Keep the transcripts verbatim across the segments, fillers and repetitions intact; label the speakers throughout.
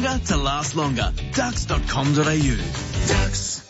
Speaker 1: stronger to last longer. ducks dot com dot a u. Ducks.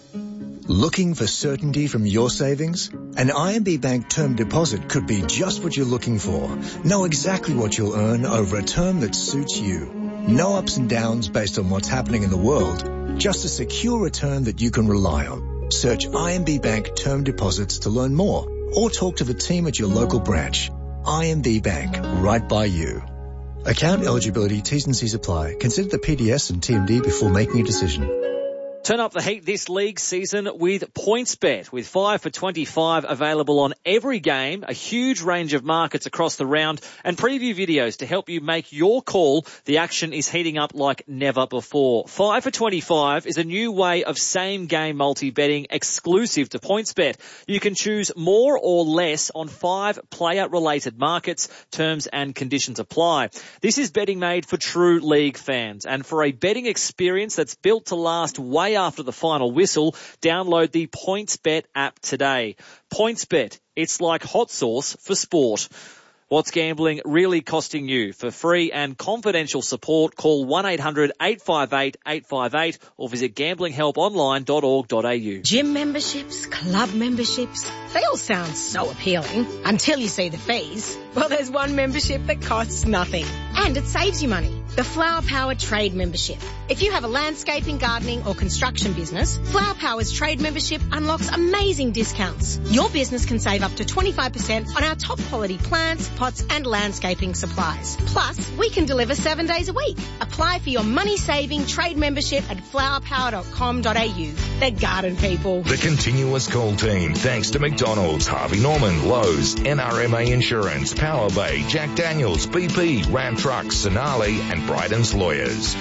Speaker 2: Looking for certainty from your savings? An I M B Bank term deposit could be just what you're looking for. Know exactly what you'll earn over a term that suits you. No ups and downs based on what's happening in the world. Just a secure return that you can rely on. Search I M B Bank term deposits to learn more or talk to the team at your local branch. I M B Bank, right by you. Account eligibility, T's and C's apply. Consider the P D S and T M D before making a decision.
Speaker 3: Turn up the heat this league season with PointsBet, with five for twenty-five available on every game, a huge range of markets across the round, and preview videos to help you make your call. The action is heating up like never before. five for twenty-five is a new way of same-game multi-betting exclusive to PointsBet. You can choose more or less on five player-related markets. Terms and conditions apply. This is betting made for true league fans, and for a betting experience that's built to last way after the final whistle, download the PointsBet app today. PointsBet, it's like hot sauce for sport. What's gambling really costing you? For free and confidential support, call one eight hundred eight five eight eight five eight or visit gambling help online dot org dot a u.
Speaker 4: Gym memberships, club memberships, they all sound so appealing until you see the fees. Well, there's one membership that costs nothing and it saves you money. The Flower Power Trade Membership. If you have a landscaping, gardening or construction business, Flower Power's trade membership unlocks amazing discounts. Your business can save up to twenty-five percent on our top quality plants, pots and landscaping supplies. Plus, we can deliver seven days a week. Apply for your money-saving trade membership at flower power dot com dot a u. They're garden people.
Speaker 5: The Continuous Call team, thanks to McDonald's, Harvey Norman, Lowe's, N R M A Insurance, Power Bay, Jack Daniels, B P, Ram Trucks, Sonali and Bryden's Lawyers.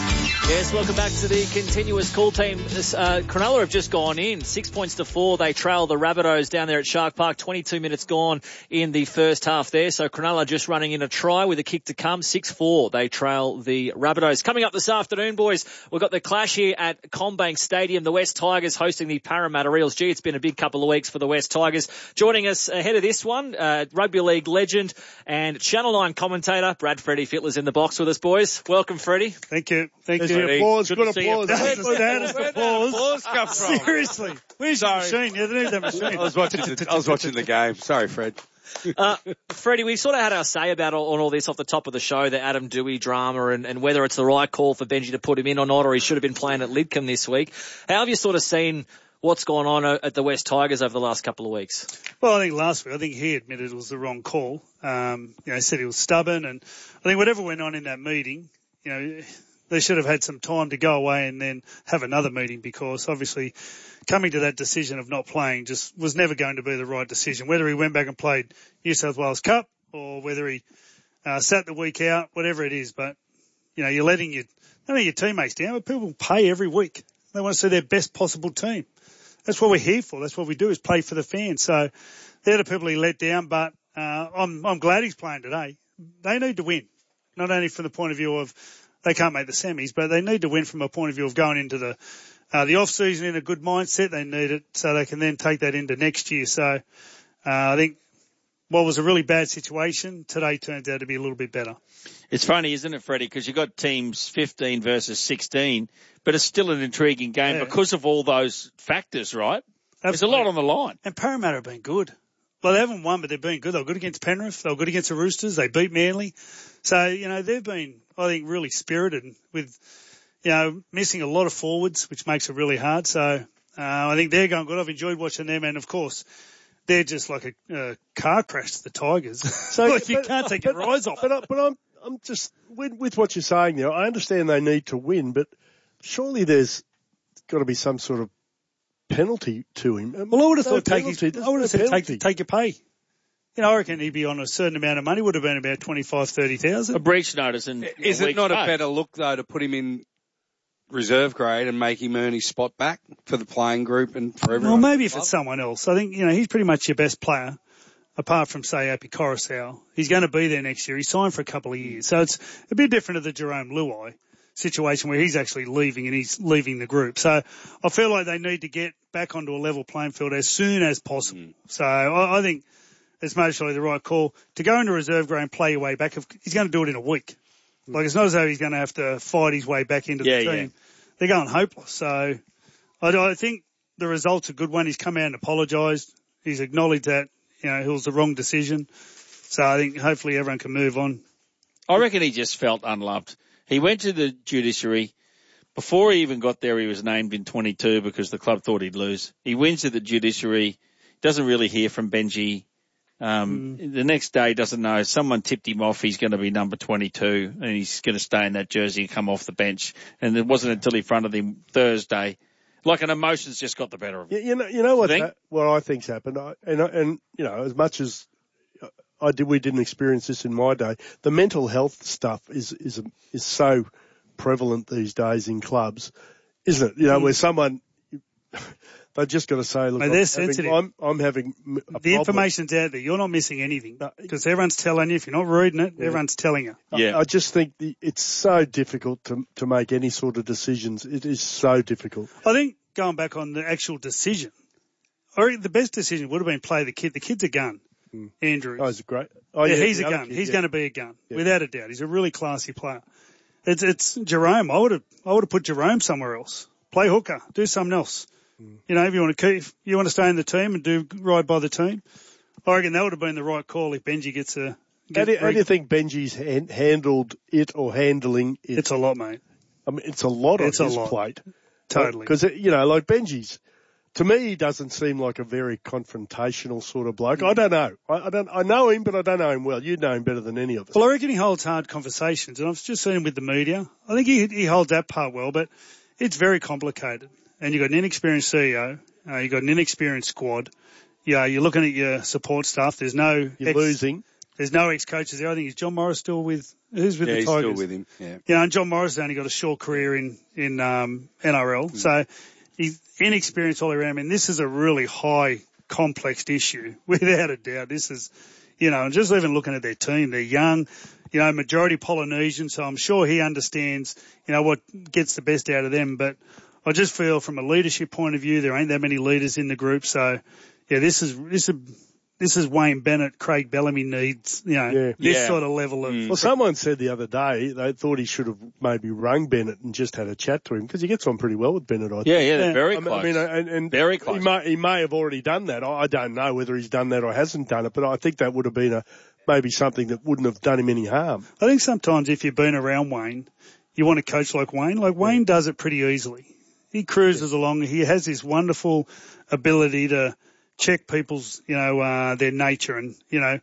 Speaker 3: Yes, welcome back to the Continuous Call team. This, uh, Cronulla have just gone in. Six points to four. They trail the Rabbitohs down there at Shark Park. twenty-two minutes gone in the first half there. So Cronulla just running in a try with a kick to come. six four. They trail the Rabbitohs. Coming up this afternoon, boys, we've got the clash here at CommBank Stadium. The West Tigers hosting the Parramatta Eels. Gee, it's been a big couple of weeks for the West Tigers. Joining us ahead of this one, uh, rugby league legend and Channel nine commentator, Brad Freddie Fittler's in the box with us, boys. Welcome, Freddie.
Speaker 6: Thank you. Thank you.
Speaker 7: Freddie.
Speaker 6: Applause.
Speaker 7: Good,
Speaker 6: good
Speaker 7: good
Speaker 6: applause.
Speaker 7: Where
Speaker 6: Where's the applause?
Speaker 7: come from?
Speaker 6: Seriously. Where's the machine? You need that machine.
Speaker 7: I was watching the, I was watching the game. Sorry, Fred.
Speaker 3: Uh, Freddie, we sort of had our say about all, on all this off the top of the show, the Adam Dewey drama and, and whether it's the right call for Benji to put him in or not, or he should have been playing at Lidcombe this week. How have you sort of seen what's gone on at the West Tigers over the last couple of weeks?
Speaker 6: Well, I think last week, I think he admitted it was the wrong call. Um, you know, he said he was stubborn, and I think whatever went on in that meeting, you know, they should have had some time to go away and then have another meeting, because obviously coming to that decision of not playing just was never going to be the right decision. Whether he went back and played New South Wales Cup or whether he uh, sat the week out, whatever it is. But, you know, you're letting your, not only your teammates down, but people pay every week. They want to see their best possible team. That's what we're here for. That's what we do, is play for the fans. So they're the people he let down, but uh, I'm, I'm glad he's playing today. They need to win, not only from the point of view of they can't make the semis, but they need to win from a point of view of going into the uh, the off-season in a good mindset. They need it so they can then take that into next year. So uh, I think what was a really bad situation today turns out to be a little bit better.
Speaker 8: It's funny, isn't it, Freddie? Because you've got teams fifteen versus sixteen, but it's still an intriguing game yeah. because of all those factors, right? Absolutely. There's a lot on the line.
Speaker 6: And Parramatta have been good. Well, they haven't won, but they've been good. They were good against Penrith. They were good against the Roosters. They beat Manly. So, you know, they've been, I think, really spirited with, you know, missing a lot of forwards, which makes it really hard. So uh, I think they're going good. I've enjoyed watching them. And, of course, they're just like a uh, car crash to the Tigers. So like you but, can't take but, your eyes off.
Speaker 9: But, I, but I'm, I'm just, with, with what you're saying there, I understand they need to win, but surely there's got to be some sort of penalty to him.
Speaker 6: Well, I would have
Speaker 9: no
Speaker 6: thought take his, I would have said take, take your pay. You know, I reckon he'd be on a certain amount of money, would have been about twenty-five, thirty thousand.
Speaker 8: A breach notice. And
Speaker 7: is it not a better look, though, to put him in reserve grade and make him earn his spot back for the playing group and for everyone?
Speaker 6: Well, maybe if it's someone else. I think, you know, he's pretty much your best player, apart from, say, Api Coruscant. He's going to be there next year. He signed for a couple of years. So it's a bit different to the Jerome Luai situation where he's actually leaving and he's leaving the group. So I feel like they need to get back onto a level playing field as soon as possible. Mm. So I, I think it's mostly the right call to go into reserve grade and play your way back. He's going to do it in a week. Like, it's not as though he's going to have to fight his way back into
Speaker 8: Yeah,
Speaker 6: the team.
Speaker 8: yeah.
Speaker 6: They're going hopeless. So I, I think the result's a good one. He's come out and apologised. He's acknowledged that, you know, it was the wrong decision. So I think hopefully everyone can move on.
Speaker 8: I reckon he just felt unloved. He went to the judiciary. Before he even got there, he was named in twenty-two because the club thought he'd lose. He wins at the judiciary, doesn't really hear from Benji. Um, mm. The next day doesn't know. Someone tipped him off. He's going to be number twenty-two and he's going to stay in that jersey and come off the bench. And it wasn't until he fronted him Thursday. Like an emotions just got the better of him.
Speaker 9: You, you know, you know what, ha- what I think's happened. I, and, and, you know, as much as I did, we didn't experience this in my day, the mental health stuff is, is, is so prevalent these days in clubs, isn't it? You know, mm. where someone, they're just going to say, look,
Speaker 6: Mate,
Speaker 9: I'm,
Speaker 6: they're
Speaker 9: having,
Speaker 6: sensitive.
Speaker 9: I'm, I'm having a
Speaker 6: The
Speaker 9: problem.
Speaker 6: information's out there. You're not missing anything because everyone's telling you. If you're not reading it, yeah. everyone's telling you.
Speaker 8: Yeah.
Speaker 9: I, I just think the, it's so difficult to, to make any sort of decisions. It is so difficult.
Speaker 6: I think going back on the actual decision, or the best decision would have been play the kid. The kid's a gun. Mm. Andrews.
Speaker 9: Oh, he's a great. Oh,
Speaker 6: yeah,
Speaker 9: yeah,
Speaker 6: he's a gun.
Speaker 9: Kid,
Speaker 6: he's
Speaker 9: yeah.
Speaker 6: going to be a gun,
Speaker 9: yeah.
Speaker 6: without a doubt. He's a really classy player. It's it's Jerome. I would have I would have put Jerome somewhere else. Play hooker. Do something else. Mm. You know, if you want to keep, you want to stay in the team and do right by the team. I reckon that would have been the right call if Benji gets a. Get
Speaker 9: how, do, how do you think Benji's han- handled it or handling it?
Speaker 6: It's a lot, mate.
Speaker 9: I mean, it's a lot on
Speaker 6: it's a
Speaker 9: his
Speaker 6: lot.
Speaker 9: plate.
Speaker 6: Totally.
Speaker 9: Because, you know, like Benji's, to me, he doesn't seem like a very confrontational sort of bloke. I don't know. I, I don't. I know him, but I don't know him well. You know him better than any of us.
Speaker 6: Well, I reckon he holds hard conversations, and I've just seen him with the media. I think he he holds that part well, but it's very complicated. And you've got an inexperienced C E O. Uh, you've got an inexperienced squad. Yeah, you're looking at your support staff. There's no
Speaker 9: You're
Speaker 6: ex,
Speaker 9: losing.
Speaker 6: There's no ex-coaches there. I think is John Morris still with who's with
Speaker 7: yeah,
Speaker 6: the
Speaker 7: he's
Speaker 6: Tigers?
Speaker 7: still with him. Yeah.
Speaker 6: You know, and John Morris has only got a short career in in um, N R L, mm. so he's inexperienced all around. I mean, this is a really high, complex issue, without a doubt. This is, you know, and just even looking at their team, they're young, you know, majority Polynesian, so I'm sure he understands, you know, what gets the best out of them. But I just feel from a leadership point of view, there ain't that many leaders in the group. So, yeah, this is this is this is Wayne Bennett, Craig Bellamy needs, you know,
Speaker 9: yeah.
Speaker 6: this
Speaker 8: yeah.
Speaker 6: sort of level of.
Speaker 9: Mm. Well, someone said the other day they thought he should have maybe rung Bennett and just had a chat to him because he gets on pretty well with Bennett. I think.
Speaker 8: Yeah, yeah, they're
Speaker 6: yeah.
Speaker 8: very
Speaker 9: I mean,
Speaker 8: close.
Speaker 9: I mean, and, and
Speaker 8: very close.
Speaker 9: He may, he may have already done that. I, I don't know whether he's done that or hasn't done it, but I think that would have been a maybe something that wouldn't have done him any harm.
Speaker 6: I think sometimes if you've been around Wayne, you want to coach like Wayne. Like Wayne yeah. does it pretty easily. He cruises yeah. along. He has this wonderful ability to check people's, you know, uh, their nature and, you know,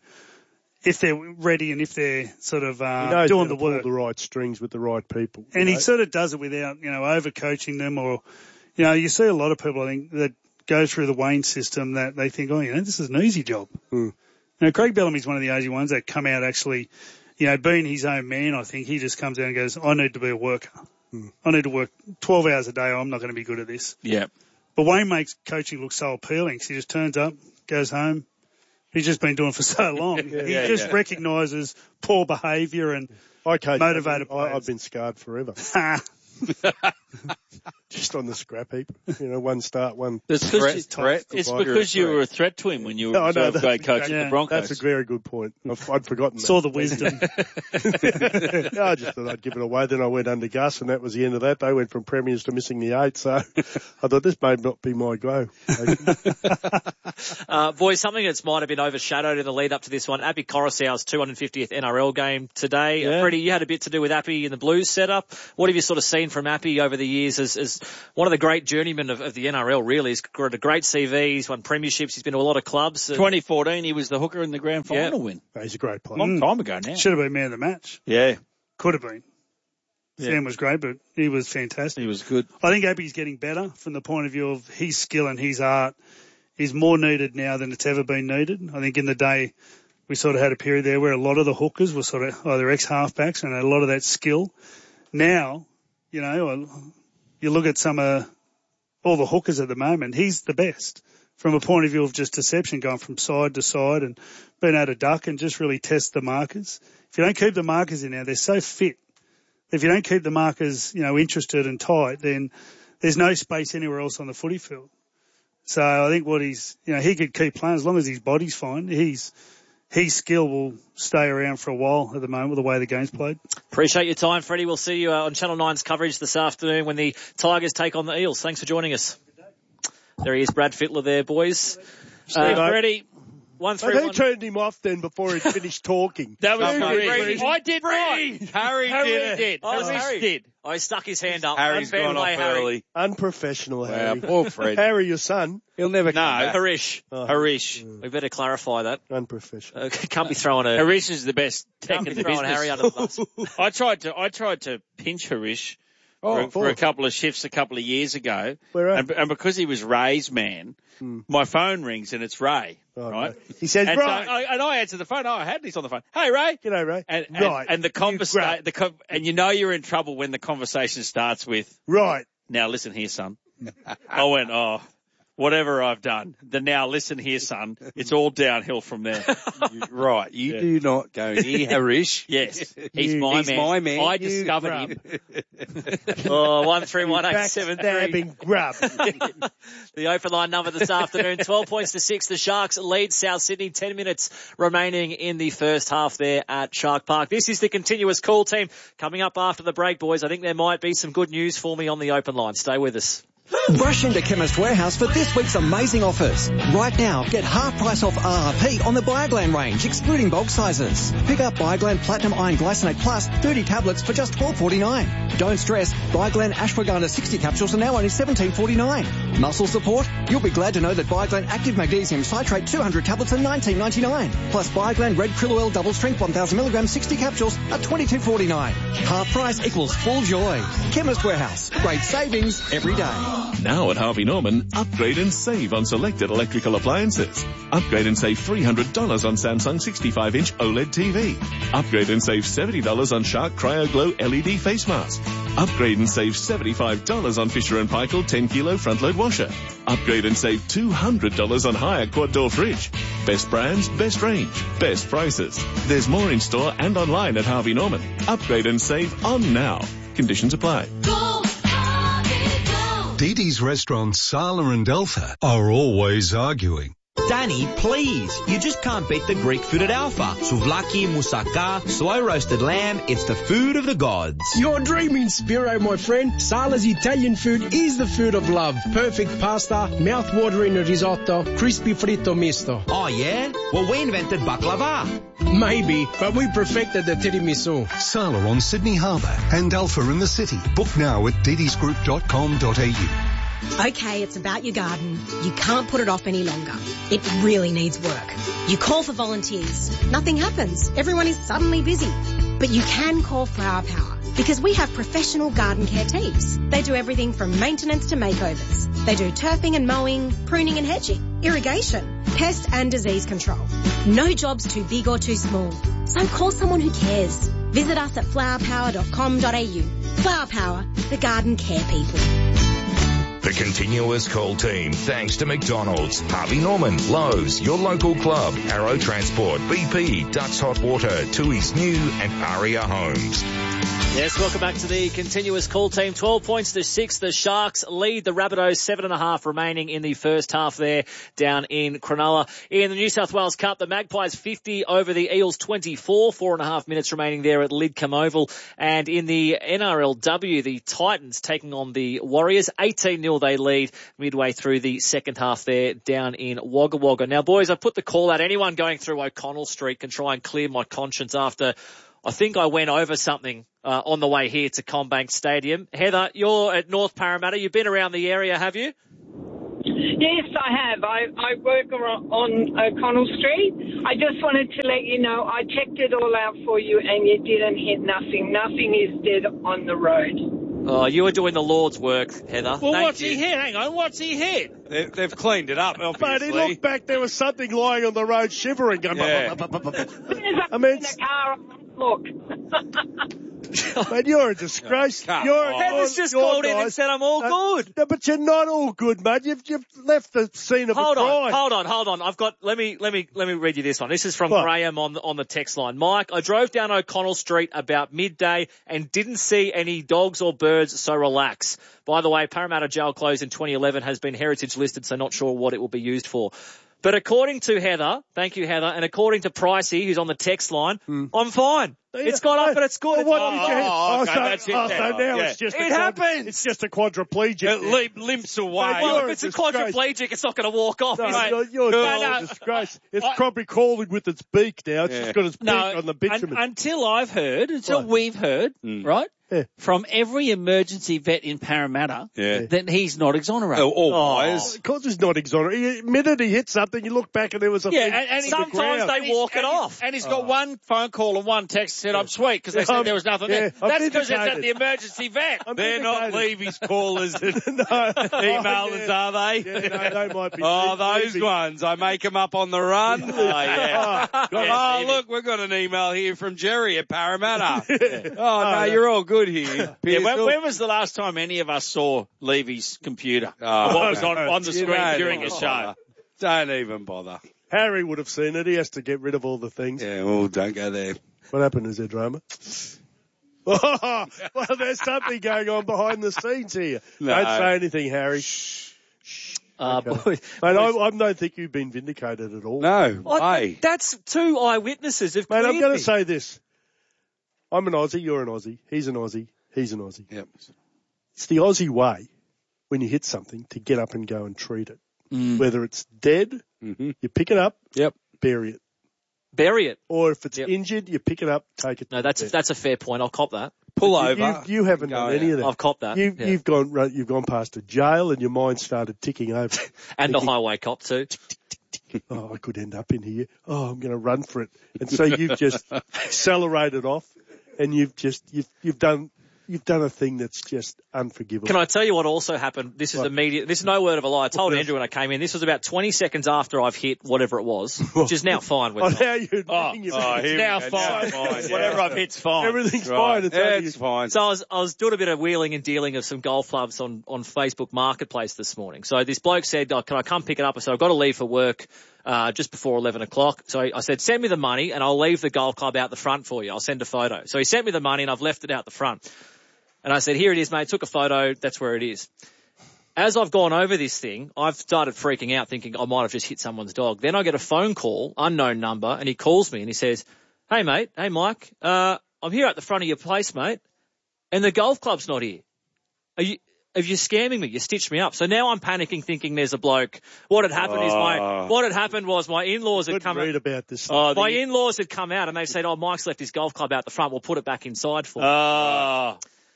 Speaker 6: if they're ready and if they're sort of uh, doing the work.
Speaker 9: Pull the right strings with the right people.
Speaker 6: And
Speaker 9: know?
Speaker 6: he sort of does it without, you know, over-coaching them or, you know, you see a lot of people, I think, that go through the Wayne system that they think, oh, you know, this is an easy job.
Speaker 9: Mm.
Speaker 6: Now, Craig Bellamy's one of the easy ones that come out actually, you know, being his own man, I think he just comes out and goes, I need to be a worker. Mm. I need to work twelve hours a day. I'm not going to be good at this.
Speaker 8: Yeah.
Speaker 6: But Wayne makes coaching look so appealing because he just turns up, goes home. He's just been doing it for so long.
Speaker 8: yeah,
Speaker 6: he
Speaker 8: yeah,
Speaker 6: just
Speaker 8: yeah.
Speaker 6: recognises poor behaviour and
Speaker 9: I coach,
Speaker 6: motivated
Speaker 9: I,
Speaker 6: players.
Speaker 9: I've been scarred forever. Just on the scrap heap. You know, one start, one.
Speaker 8: It's, threat, threat. it's because you were a threat to him when you were no, no, a great coach
Speaker 6: yeah,
Speaker 8: at the Broncos.
Speaker 9: That's a very good point. I've, I'd forgotten that.
Speaker 6: Saw the wisdom.
Speaker 9: yeah, I just thought I'd give it away. Then I went under Gus, and that was the end of that. They went from premiers to missing the eight, so I thought this may not be my go.
Speaker 3: uh, boys, something that's might have been overshadowed in the lead up to this one, Appy Coruscant's two hundred fiftieth N R L game today.
Speaker 8: Yeah.
Speaker 3: Uh, Freddie, you had a bit to do with Appy in the Blues setup. What have you sort of seen from Appy over the years as, as one of the great journeymen of, of the N R L, really? He's got a great C V. He's won premierships. He's been to a lot of clubs.
Speaker 8: twenty fourteen, he was the hooker in the grand final
Speaker 3: yeah.
Speaker 8: win.
Speaker 9: He's a great player.
Speaker 8: Long
Speaker 6: mm.
Speaker 8: time ago now.
Speaker 6: Should have been man of the match.
Speaker 8: Yeah.
Speaker 6: Could have been.
Speaker 8: Yeah.
Speaker 6: Sam was great, but he was fantastic.
Speaker 8: He was good.
Speaker 6: I think Appy's getting better from the point of view of his skill and his art is more needed now than it's ever been needed. I think in the day we sort of had a period there where a lot of the hookers were sort of either ex-halfbacks and a lot of that skill. Now, you know, you look at some of all the hookers at the moment, he's the best from a point of view of just deception, going from side to side and being able to duck and just really test the markers. If you don't keep the markers in there, they're so fit. If you don't keep the markers, you know, interested and tight, then there's no space anywhere else on the footy field. So I think what he's, you know, he could keep playing as long as his body's fine. He's, his skill will stay around for a while at the moment with the way the game's played.
Speaker 3: Appreciate your time, Freddie. We'll see you uh, on Channel nine's coverage this afternoon when the Tigers take on the Eels. Thanks for joining us. There he is, Brad Fittler there, boys.
Speaker 8: Steve
Speaker 3: Uh,
Speaker 8: Freddie.
Speaker 3: One three
Speaker 9: But who
Speaker 3: one.
Speaker 9: turned him off then before he finished talking?
Speaker 8: That was
Speaker 7: No,
Speaker 8: Harry.
Speaker 7: Freddie.
Speaker 8: I did not.
Speaker 7: Harry,
Speaker 8: Harry
Speaker 7: did it.
Speaker 8: did.
Speaker 3: Oh, it was
Speaker 8: Harry
Speaker 3: Harry.
Speaker 8: did.
Speaker 3: Oh, he stuck his hand up.
Speaker 7: Harry's
Speaker 3: Unfair
Speaker 7: gone
Speaker 3: play,
Speaker 7: off
Speaker 3: Harry.
Speaker 9: Unprofessional,
Speaker 7: Wow,
Speaker 9: Harry.
Speaker 7: poor Fred.
Speaker 9: Harry, your son.
Speaker 7: He'll never come
Speaker 8: No.
Speaker 7: back.
Speaker 3: Harish.
Speaker 9: Oh,
Speaker 8: Harish.
Speaker 3: We better clarify that.
Speaker 9: Unprofessional.
Speaker 3: Uh, can't be throwing a
Speaker 8: Harish is the best tech
Speaker 3: can't
Speaker 8: in
Speaker 3: be
Speaker 8: the
Speaker 3: throwing
Speaker 8: business.
Speaker 3: Harry under the bus.
Speaker 8: I tried to I tried to pinch Harish
Speaker 7: Oh,
Speaker 8: for, for a couple of shifts a couple of years ago,
Speaker 9: Where at?
Speaker 8: and, and because he was Ray's man,
Speaker 9: Hmm.
Speaker 8: my phone rings and it's Ray,
Speaker 9: Oh,
Speaker 8: right?
Speaker 9: okay. He says,
Speaker 8: And,
Speaker 9: right.
Speaker 8: so I, and I answer the phone. Oh, I had this on the phone. Hey, Ray.
Speaker 9: G'day, Ray.
Speaker 8: And, and,
Speaker 9: right.
Speaker 8: and the
Speaker 9: You
Speaker 8: conversation,
Speaker 9: grab.
Speaker 8: the con- and you know you're in trouble when the conversation starts with,
Speaker 9: Right.
Speaker 8: "Now listen here, son." I went, "Oh, whatever I've done. The now listen here, son. It's all downhill from there."
Speaker 7: You- right. You
Speaker 8: Yeah.
Speaker 7: do not go near Harish.
Speaker 8: Yes, he's
Speaker 9: You-
Speaker 8: my
Speaker 7: He's
Speaker 8: man.
Speaker 7: my man.
Speaker 8: I
Speaker 7: You
Speaker 8: discovered
Speaker 7: grub.
Speaker 8: him.
Speaker 3: Oh, one three one eight seven three.
Speaker 9: Backstabbing grub.
Speaker 3: The open line number this afternoon, twelve points to six. The Sharks lead South Sydney. ten minutes remaining in the first half there at Shark Park. This is the continuous call team coming up after the break, boys. I think there might be some good news for me on the open line. Stay with us.
Speaker 10: Rush into Chemist Warehouse for this week's amazing offers. Right now, get half price off R R P on the Bioglan range, excluding bulk sizes. Pick up Bioglan Platinum Iron Glycinate Plus, thirty tablets for just twelve forty-nine. Don't stress, Bioglan Ashwagandha sixty capsules are now only seventeen forty-nine. Muscle support? You'll be glad to know that Bioglan Active Magnesium Citrate two hundred tablets are nineteen ninety-nine. Plus Bioglan Red Krill Oil Double Strength one thousand milligrams sixty capsules are twenty-two forty-nine. Half price equals full joy. Chemist Warehouse. Great savings every day.
Speaker 11: Now at Harvey Norman, upgrade and save on selected electrical appliances. Upgrade and save three hundred dollars on Samsung sixty-five inch OLED T V. Upgrade and save seventy dollars on Shark Cryo Glow L E D face mask. Upgrade and save seventy-five dollars on Fisher and Paykel ten kilo front load washer. Upgrade and save two hundred dollars on Haier quad door fridge. Best brands, best range, best prices. There's more in store and online at Harvey Norman. Upgrade and save on now. Conditions apply.
Speaker 12: Dee Dee's restaurants, Sala and Alpha, are always arguing.
Speaker 13: Danny, please. You just can't beat the Greek food at Alpha. Souvlaki, moussaka, slow roasted lamb. It's the food of the gods.
Speaker 14: You're dreaming, Spiro, my friend. Sala's Italian food is the food of love. Perfect pasta, mouth-watering risotto, crispy fritto misto.
Speaker 13: Oh, yeah? Well, we invented baklava.
Speaker 14: Maybe, but we perfected the tiramisu.
Speaker 12: Sala on Sydney Harbour and Alpha in the city. Book now at didisgroup dot com dot a u.
Speaker 4: Okay, it's about your garden. You can't put it off any longer. It really needs work. You call for volunteers. Nothing happens. Everyone is suddenly busy. But you can call Flower Power because we have professional garden care teams. They do everything from maintenance to makeovers. They do turfing and mowing, pruning and hedging, irrigation, pest and disease control. No job's too big or too small. So call someone who cares. Visit us at flower power dot com dot a u. Flower Power, the garden care people.
Speaker 5: The continuous call team, thanks to McDonald's, Harvey Norman, Lowe's, your local club, Arrow Transport, B P, Ducks Hot Water, Tui's New and Aria Homes.
Speaker 3: Yes, welcome back to the continuous call team. twelve points to six. The Sharks lead the Rabbitohs, seven and a half remaining in the first half there down in Cronulla. In the New South Wales Cup, the Magpies fifty over the Eels twenty-four, four and a half minutes remaining there at Lidcombe Oval. And in the N R L W, the Titans taking on the Warriors, eighteen nil they lead midway through the second half there down in Wagga Wagga. Now, boys, I put the call out. Anyone going through O'Connell Street can try and clear my conscience after I think I went over something uh, on the way here to Combank Stadium. Heather, you're at North Parramatta. You've been around the area, have you?
Speaker 15: Yes, I have. I, I work on O'Connell Street. I just wanted to let you know I checked it all out for you and you didn't hit nothing. Nothing is dead on the road.
Speaker 3: Oh, you were doing the Lord's work, Heather.
Speaker 8: Well,
Speaker 3: Thank
Speaker 8: what's
Speaker 3: you.
Speaker 8: he hit? Hang on, what's he hit?
Speaker 7: They, they've cleaned it up, obviously.
Speaker 9: But he looked back, there was something lying on the road shivering. Going,
Speaker 7: Yeah.
Speaker 9: I mean,
Speaker 15: In the car, look.
Speaker 9: man, you're a disgrace.
Speaker 7: Come
Speaker 9: You're,
Speaker 7: on.
Speaker 9: you're,
Speaker 3: Heather's just
Speaker 9: you're
Speaker 3: called in and
Speaker 9: nice.
Speaker 3: said I'm all
Speaker 9: Uh,
Speaker 3: good.
Speaker 9: No, but you're not all good, mate. You've, you've left the scene of
Speaker 3: Hold
Speaker 9: a
Speaker 3: on,
Speaker 9: crime.
Speaker 3: hold on, hold on. I've got, let me, let me, let me read you this one. This is from
Speaker 9: What?
Speaker 3: Graham on the, on the text line. Mike, I drove down O'Connell Street about midday and didn't see any dogs or birds, so relax. By the way, Parramatta Jail closed in twenty eleven, has been heritage listed, so not sure what it will be used for. But according to Heather, thank you, Heather, and according to Pricey, who's on the text line,
Speaker 9: Mm.
Speaker 3: I'm fine. It's gone up and it's good.
Speaker 9: Well, what
Speaker 3: It's
Speaker 9: did
Speaker 3: fine.
Speaker 9: you
Speaker 8: Oh, okay,
Speaker 9: so,
Speaker 8: that's it
Speaker 9: oh,
Speaker 8: then.
Speaker 9: so now
Speaker 8: Yeah.
Speaker 9: it's just
Speaker 8: It
Speaker 9: a quad-
Speaker 8: happens.
Speaker 9: It's just a quadriplegic.
Speaker 8: It limp, limps away.
Speaker 3: Well,
Speaker 9: you're
Speaker 3: if it's
Speaker 9: a
Speaker 3: a
Speaker 9: disgrace.
Speaker 3: quadriplegic, it's not going to walk off.
Speaker 9: No,
Speaker 3: is it?
Speaker 9: you're, you're
Speaker 8: No,
Speaker 9: a
Speaker 8: no.
Speaker 9: disgrace. It's
Speaker 8: I-
Speaker 9: probably crawling with its beak now. It's
Speaker 8: Yeah.
Speaker 9: just got its beak
Speaker 8: No,
Speaker 9: on the bitumen.
Speaker 8: un- until I've heard, until
Speaker 9: Right.
Speaker 8: we've heard,
Speaker 7: Mm.
Speaker 8: right,
Speaker 9: Yeah.
Speaker 8: from every emergency vet in Parramatta,
Speaker 7: Yeah.
Speaker 8: that he's not exonerated.
Speaker 7: Oh, always.
Speaker 9: Of course, he's not exonerated. He admitted he hit something. You look back and there was a
Speaker 8: Yeah,
Speaker 9: thing
Speaker 8: and, and
Speaker 9: in the
Speaker 3: sometimes
Speaker 9: ground.
Speaker 3: they
Speaker 8: And he's-
Speaker 3: walk it
Speaker 8: and he's-
Speaker 3: off.
Speaker 8: And he's got
Speaker 9: Oh.
Speaker 8: one phone call and one text said, I'm sweet, because they
Speaker 9: Yeah,
Speaker 8: said
Speaker 9: I'm-
Speaker 8: there was nothing
Speaker 9: yeah,
Speaker 8: there.
Speaker 9: I'm
Speaker 8: That's because it's at
Speaker 9: vindicated.
Speaker 8: the emergency vet.
Speaker 9: I'm
Speaker 7: They're not
Speaker 9: vindicated.
Speaker 7: Levy's callers and
Speaker 9: no.
Speaker 7: emailers,
Speaker 9: Oh,
Speaker 7: are they?
Speaker 9: yeah. Yeah, no, they might be.
Speaker 7: Oh, those
Speaker 9: Levy.
Speaker 7: ones. I make them up on the run.
Speaker 8: Oh, yeah.
Speaker 7: Oh,
Speaker 8: Yeah, Levy.
Speaker 7: look, we've got an email here from Jerry at Parramatta.
Speaker 9: Yeah.
Speaker 7: Oh, no,
Speaker 9: no.
Speaker 7: you're all good here.
Speaker 8: Yeah,
Speaker 7: Pearsall.
Speaker 8: when, when was the last time any of us saw Levy's computer?
Speaker 7: Oh,
Speaker 8: what was on, on the
Speaker 7: you
Speaker 8: screen
Speaker 7: don't
Speaker 8: during a
Speaker 7: even
Speaker 8: show?
Speaker 7: bother. Don't even bother.
Speaker 9: Harry would have seen it. He has to get rid of all the things.
Speaker 7: Yeah, well, don't go there.
Speaker 9: What happened? Is there drama? Oh, well, there's something going on behind the scenes here.
Speaker 7: No.
Speaker 9: Don't say anything, Harry.
Speaker 3: Uh,
Speaker 9: Okay.
Speaker 3: boy,
Speaker 9: Mate, I, I don't think you've been vindicated at all.
Speaker 7: No,
Speaker 3: I-
Speaker 7: hey.
Speaker 3: that's two eyewitnesses have
Speaker 9: Mate, I'm
Speaker 3: cleared
Speaker 9: going
Speaker 3: me.
Speaker 9: to say this. I'm an Aussie, you're an Aussie, he's an Aussie, he's an Aussie.
Speaker 7: Yep.
Speaker 9: It's the Aussie way, when you hit something, to get up and go and treat it.
Speaker 3: Mm.
Speaker 9: Whether it's dead,
Speaker 7: Mm-hmm.
Speaker 9: you pick it up,
Speaker 7: Yep.
Speaker 9: bury it.
Speaker 3: Bury it.
Speaker 9: Or if it's
Speaker 3: Yep.
Speaker 9: injured, you pick it up, take it
Speaker 3: No,
Speaker 9: to
Speaker 3: that's
Speaker 9: the
Speaker 3: a,
Speaker 9: vet.
Speaker 3: that's a fair point. I'll cop that.
Speaker 7: Pull
Speaker 9: You-
Speaker 7: over.
Speaker 9: You, you haven't
Speaker 7: Go
Speaker 9: done any
Speaker 7: out.
Speaker 9: of that.
Speaker 3: I've copped that.
Speaker 9: You,
Speaker 3: yeah.
Speaker 9: You've gone right, you've gone past a jail and your mind started ticking over.
Speaker 3: And the
Speaker 9: thinking,
Speaker 3: highway cop too.
Speaker 9: oh, I could end up in here. Oh, I'm going to run for it. And so you've just accelerated off, and you've just you've you've done you've done a thing that's just unforgivable.
Speaker 3: Can I tell you what also happened? This is
Speaker 9: What?
Speaker 3: immediate. This is no word of a lie. I told
Speaker 9: What?
Speaker 3: Andrew when I came in. This was about twenty seconds after I've hit whatever it was, which is now fine with
Speaker 9: Oh,
Speaker 3: me.
Speaker 9: now you're
Speaker 8: Oh,
Speaker 9: admitting it.
Speaker 7: oh,
Speaker 8: It's
Speaker 7: here we
Speaker 8: now
Speaker 7: go,
Speaker 8: fine.
Speaker 7: now fine, yeah.
Speaker 8: Whatever I've hit's fine.
Speaker 9: Everything's
Speaker 7: Right.
Speaker 9: fine. It's
Speaker 7: Yeah,
Speaker 9: only
Speaker 7: it's fine.
Speaker 3: So I was, I was doing a bit of wheeling and dealing of some golf clubs on, on Facebook Marketplace this morning. So this bloke said, oh, can I come pick it up? I said, I've got to leave for work, uh, just before eleven o'clock. So I said, send me the money and I'll leave the golf club out the front for you. I'll send a photo. So he sent me the money and I've left it out the front. And I said, here it is, mate. Took a photo. That's where it is. As I've gone over this thing, I've started freaking out thinking I might have just hit someone's dog. Then I get a phone call, unknown number, and he calls me and he says, hey, mate. Hey, Mike. Uh, I'm here at the front of your place, mate. And the golf club's not here. Are you, are you scamming me? You stitched me up. So now I'm panicking thinking there's a bloke. What had happened is my,
Speaker 7: Oh.
Speaker 3: what had happened was my in-laws had
Speaker 9: Couldn't
Speaker 3: come
Speaker 9: read about this.
Speaker 8: Oh,
Speaker 3: my
Speaker 8: the,
Speaker 3: in-laws had come out and they said, oh, Mike's left his golf club out the front. We'll put it back inside for him.
Speaker 8: oh.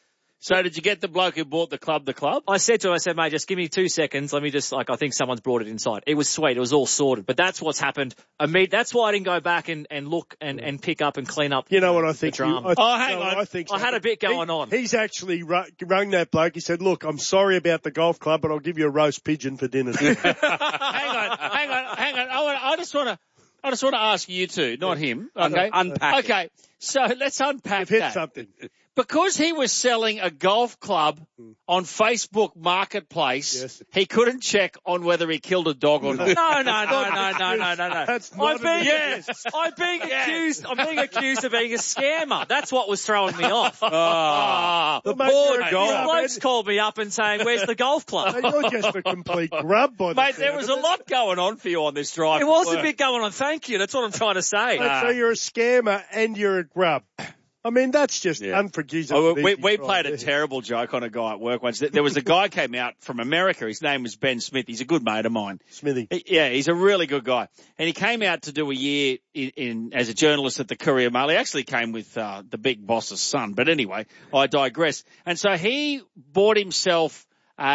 Speaker 8: So did you get the bloke who bought the club the club?
Speaker 3: I said to him, I said, mate, just give me two seconds. Let me just, like, I think someone's brought it inside. It was sweet. It was all sorted. But that's what's happened. I mean, that's why I didn't go back and, and look and, and pick up and clean up.
Speaker 9: You know what I
Speaker 3: the
Speaker 9: think? You,
Speaker 3: drama.
Speaker 9: I,
Speaker 8: Oh, hang
Speaker 9: no,
Speaker 8: on.
Speaker 9: I think
Speaker 3: I had a bit going
Speaker 9: he,
Speaker 3: on.
Speaker 9: He's actually ru- rung that bloke. He said, look, I'm sorry about the golf club, but I'll give you a roast pigeon for dinner.
Speaker 8: hang on, hang on, hang on. I, wanna, I just want to, I just want to ask you two, not him. Okay,
Speaker 7: Unpack it.
Speaker 8: okay. So let's unpack
Speaker 9: You've hit
Speaker 8: that.
Speaker 9: something.
Speaker 8: Because he was selling a golf club on Facebook Marketplace,
Speaker 9: Yes.
Speaker 8: he couldn't check on whether he killed a dog or not.
Speaker 3: No, no, no, no, no, no, no, no.
Speaker 9: That's
Speaker 3: I'm
Speaker 9: not
Speaker 3: being,
Speaker 9: an
Speaker 3: yes, I'm being accused, I'm being accused of being a scammer. That's what was throwing me off.
Speaker 8: Ah,
Speaker 9: Well,
Speaker 8: the
Speaker 9: mate,
Speaker 8: poor
Speaker 9: you're a
Speaker 3: These
Speaker 8: dog.
Speaker 3: blokes called me up and saying, where's the golf club?
Speaker 9: No, you're just a complete grub by the
Speaker 8: Mate, there
Speaker 9: sound
Speaker 8: was
Speaker 9: of
Speaker 8: a
Speaker 9: it.
Speaker 8: lot going on for you on this drive.
Speaker 3: It
Speaker 8: to
Speaker 3: was a
Speaker 8: work.
Speaker 3: bit going on. Thank you. That's what I'm trying to say.
Speaker 9: Mate, so you're a scammer and you're a grub. I mean, that's just
Speaker 8: Yeah.
Speaker 9: unforgivable.
Speaker 8: Oh, we we played a terrible joke on a guy at work once. There was a guy came out from America. His name was Ben Smith. He's a good mate of mine.
Speaker 9: Smithy.
Speaker 8: He- Yeah, he's a really good guy. And he came out to do a year in, in as a journalist at the Courier Mail. He actually came with uh, the big boss's son. But anyway, I digress. And so he bought himself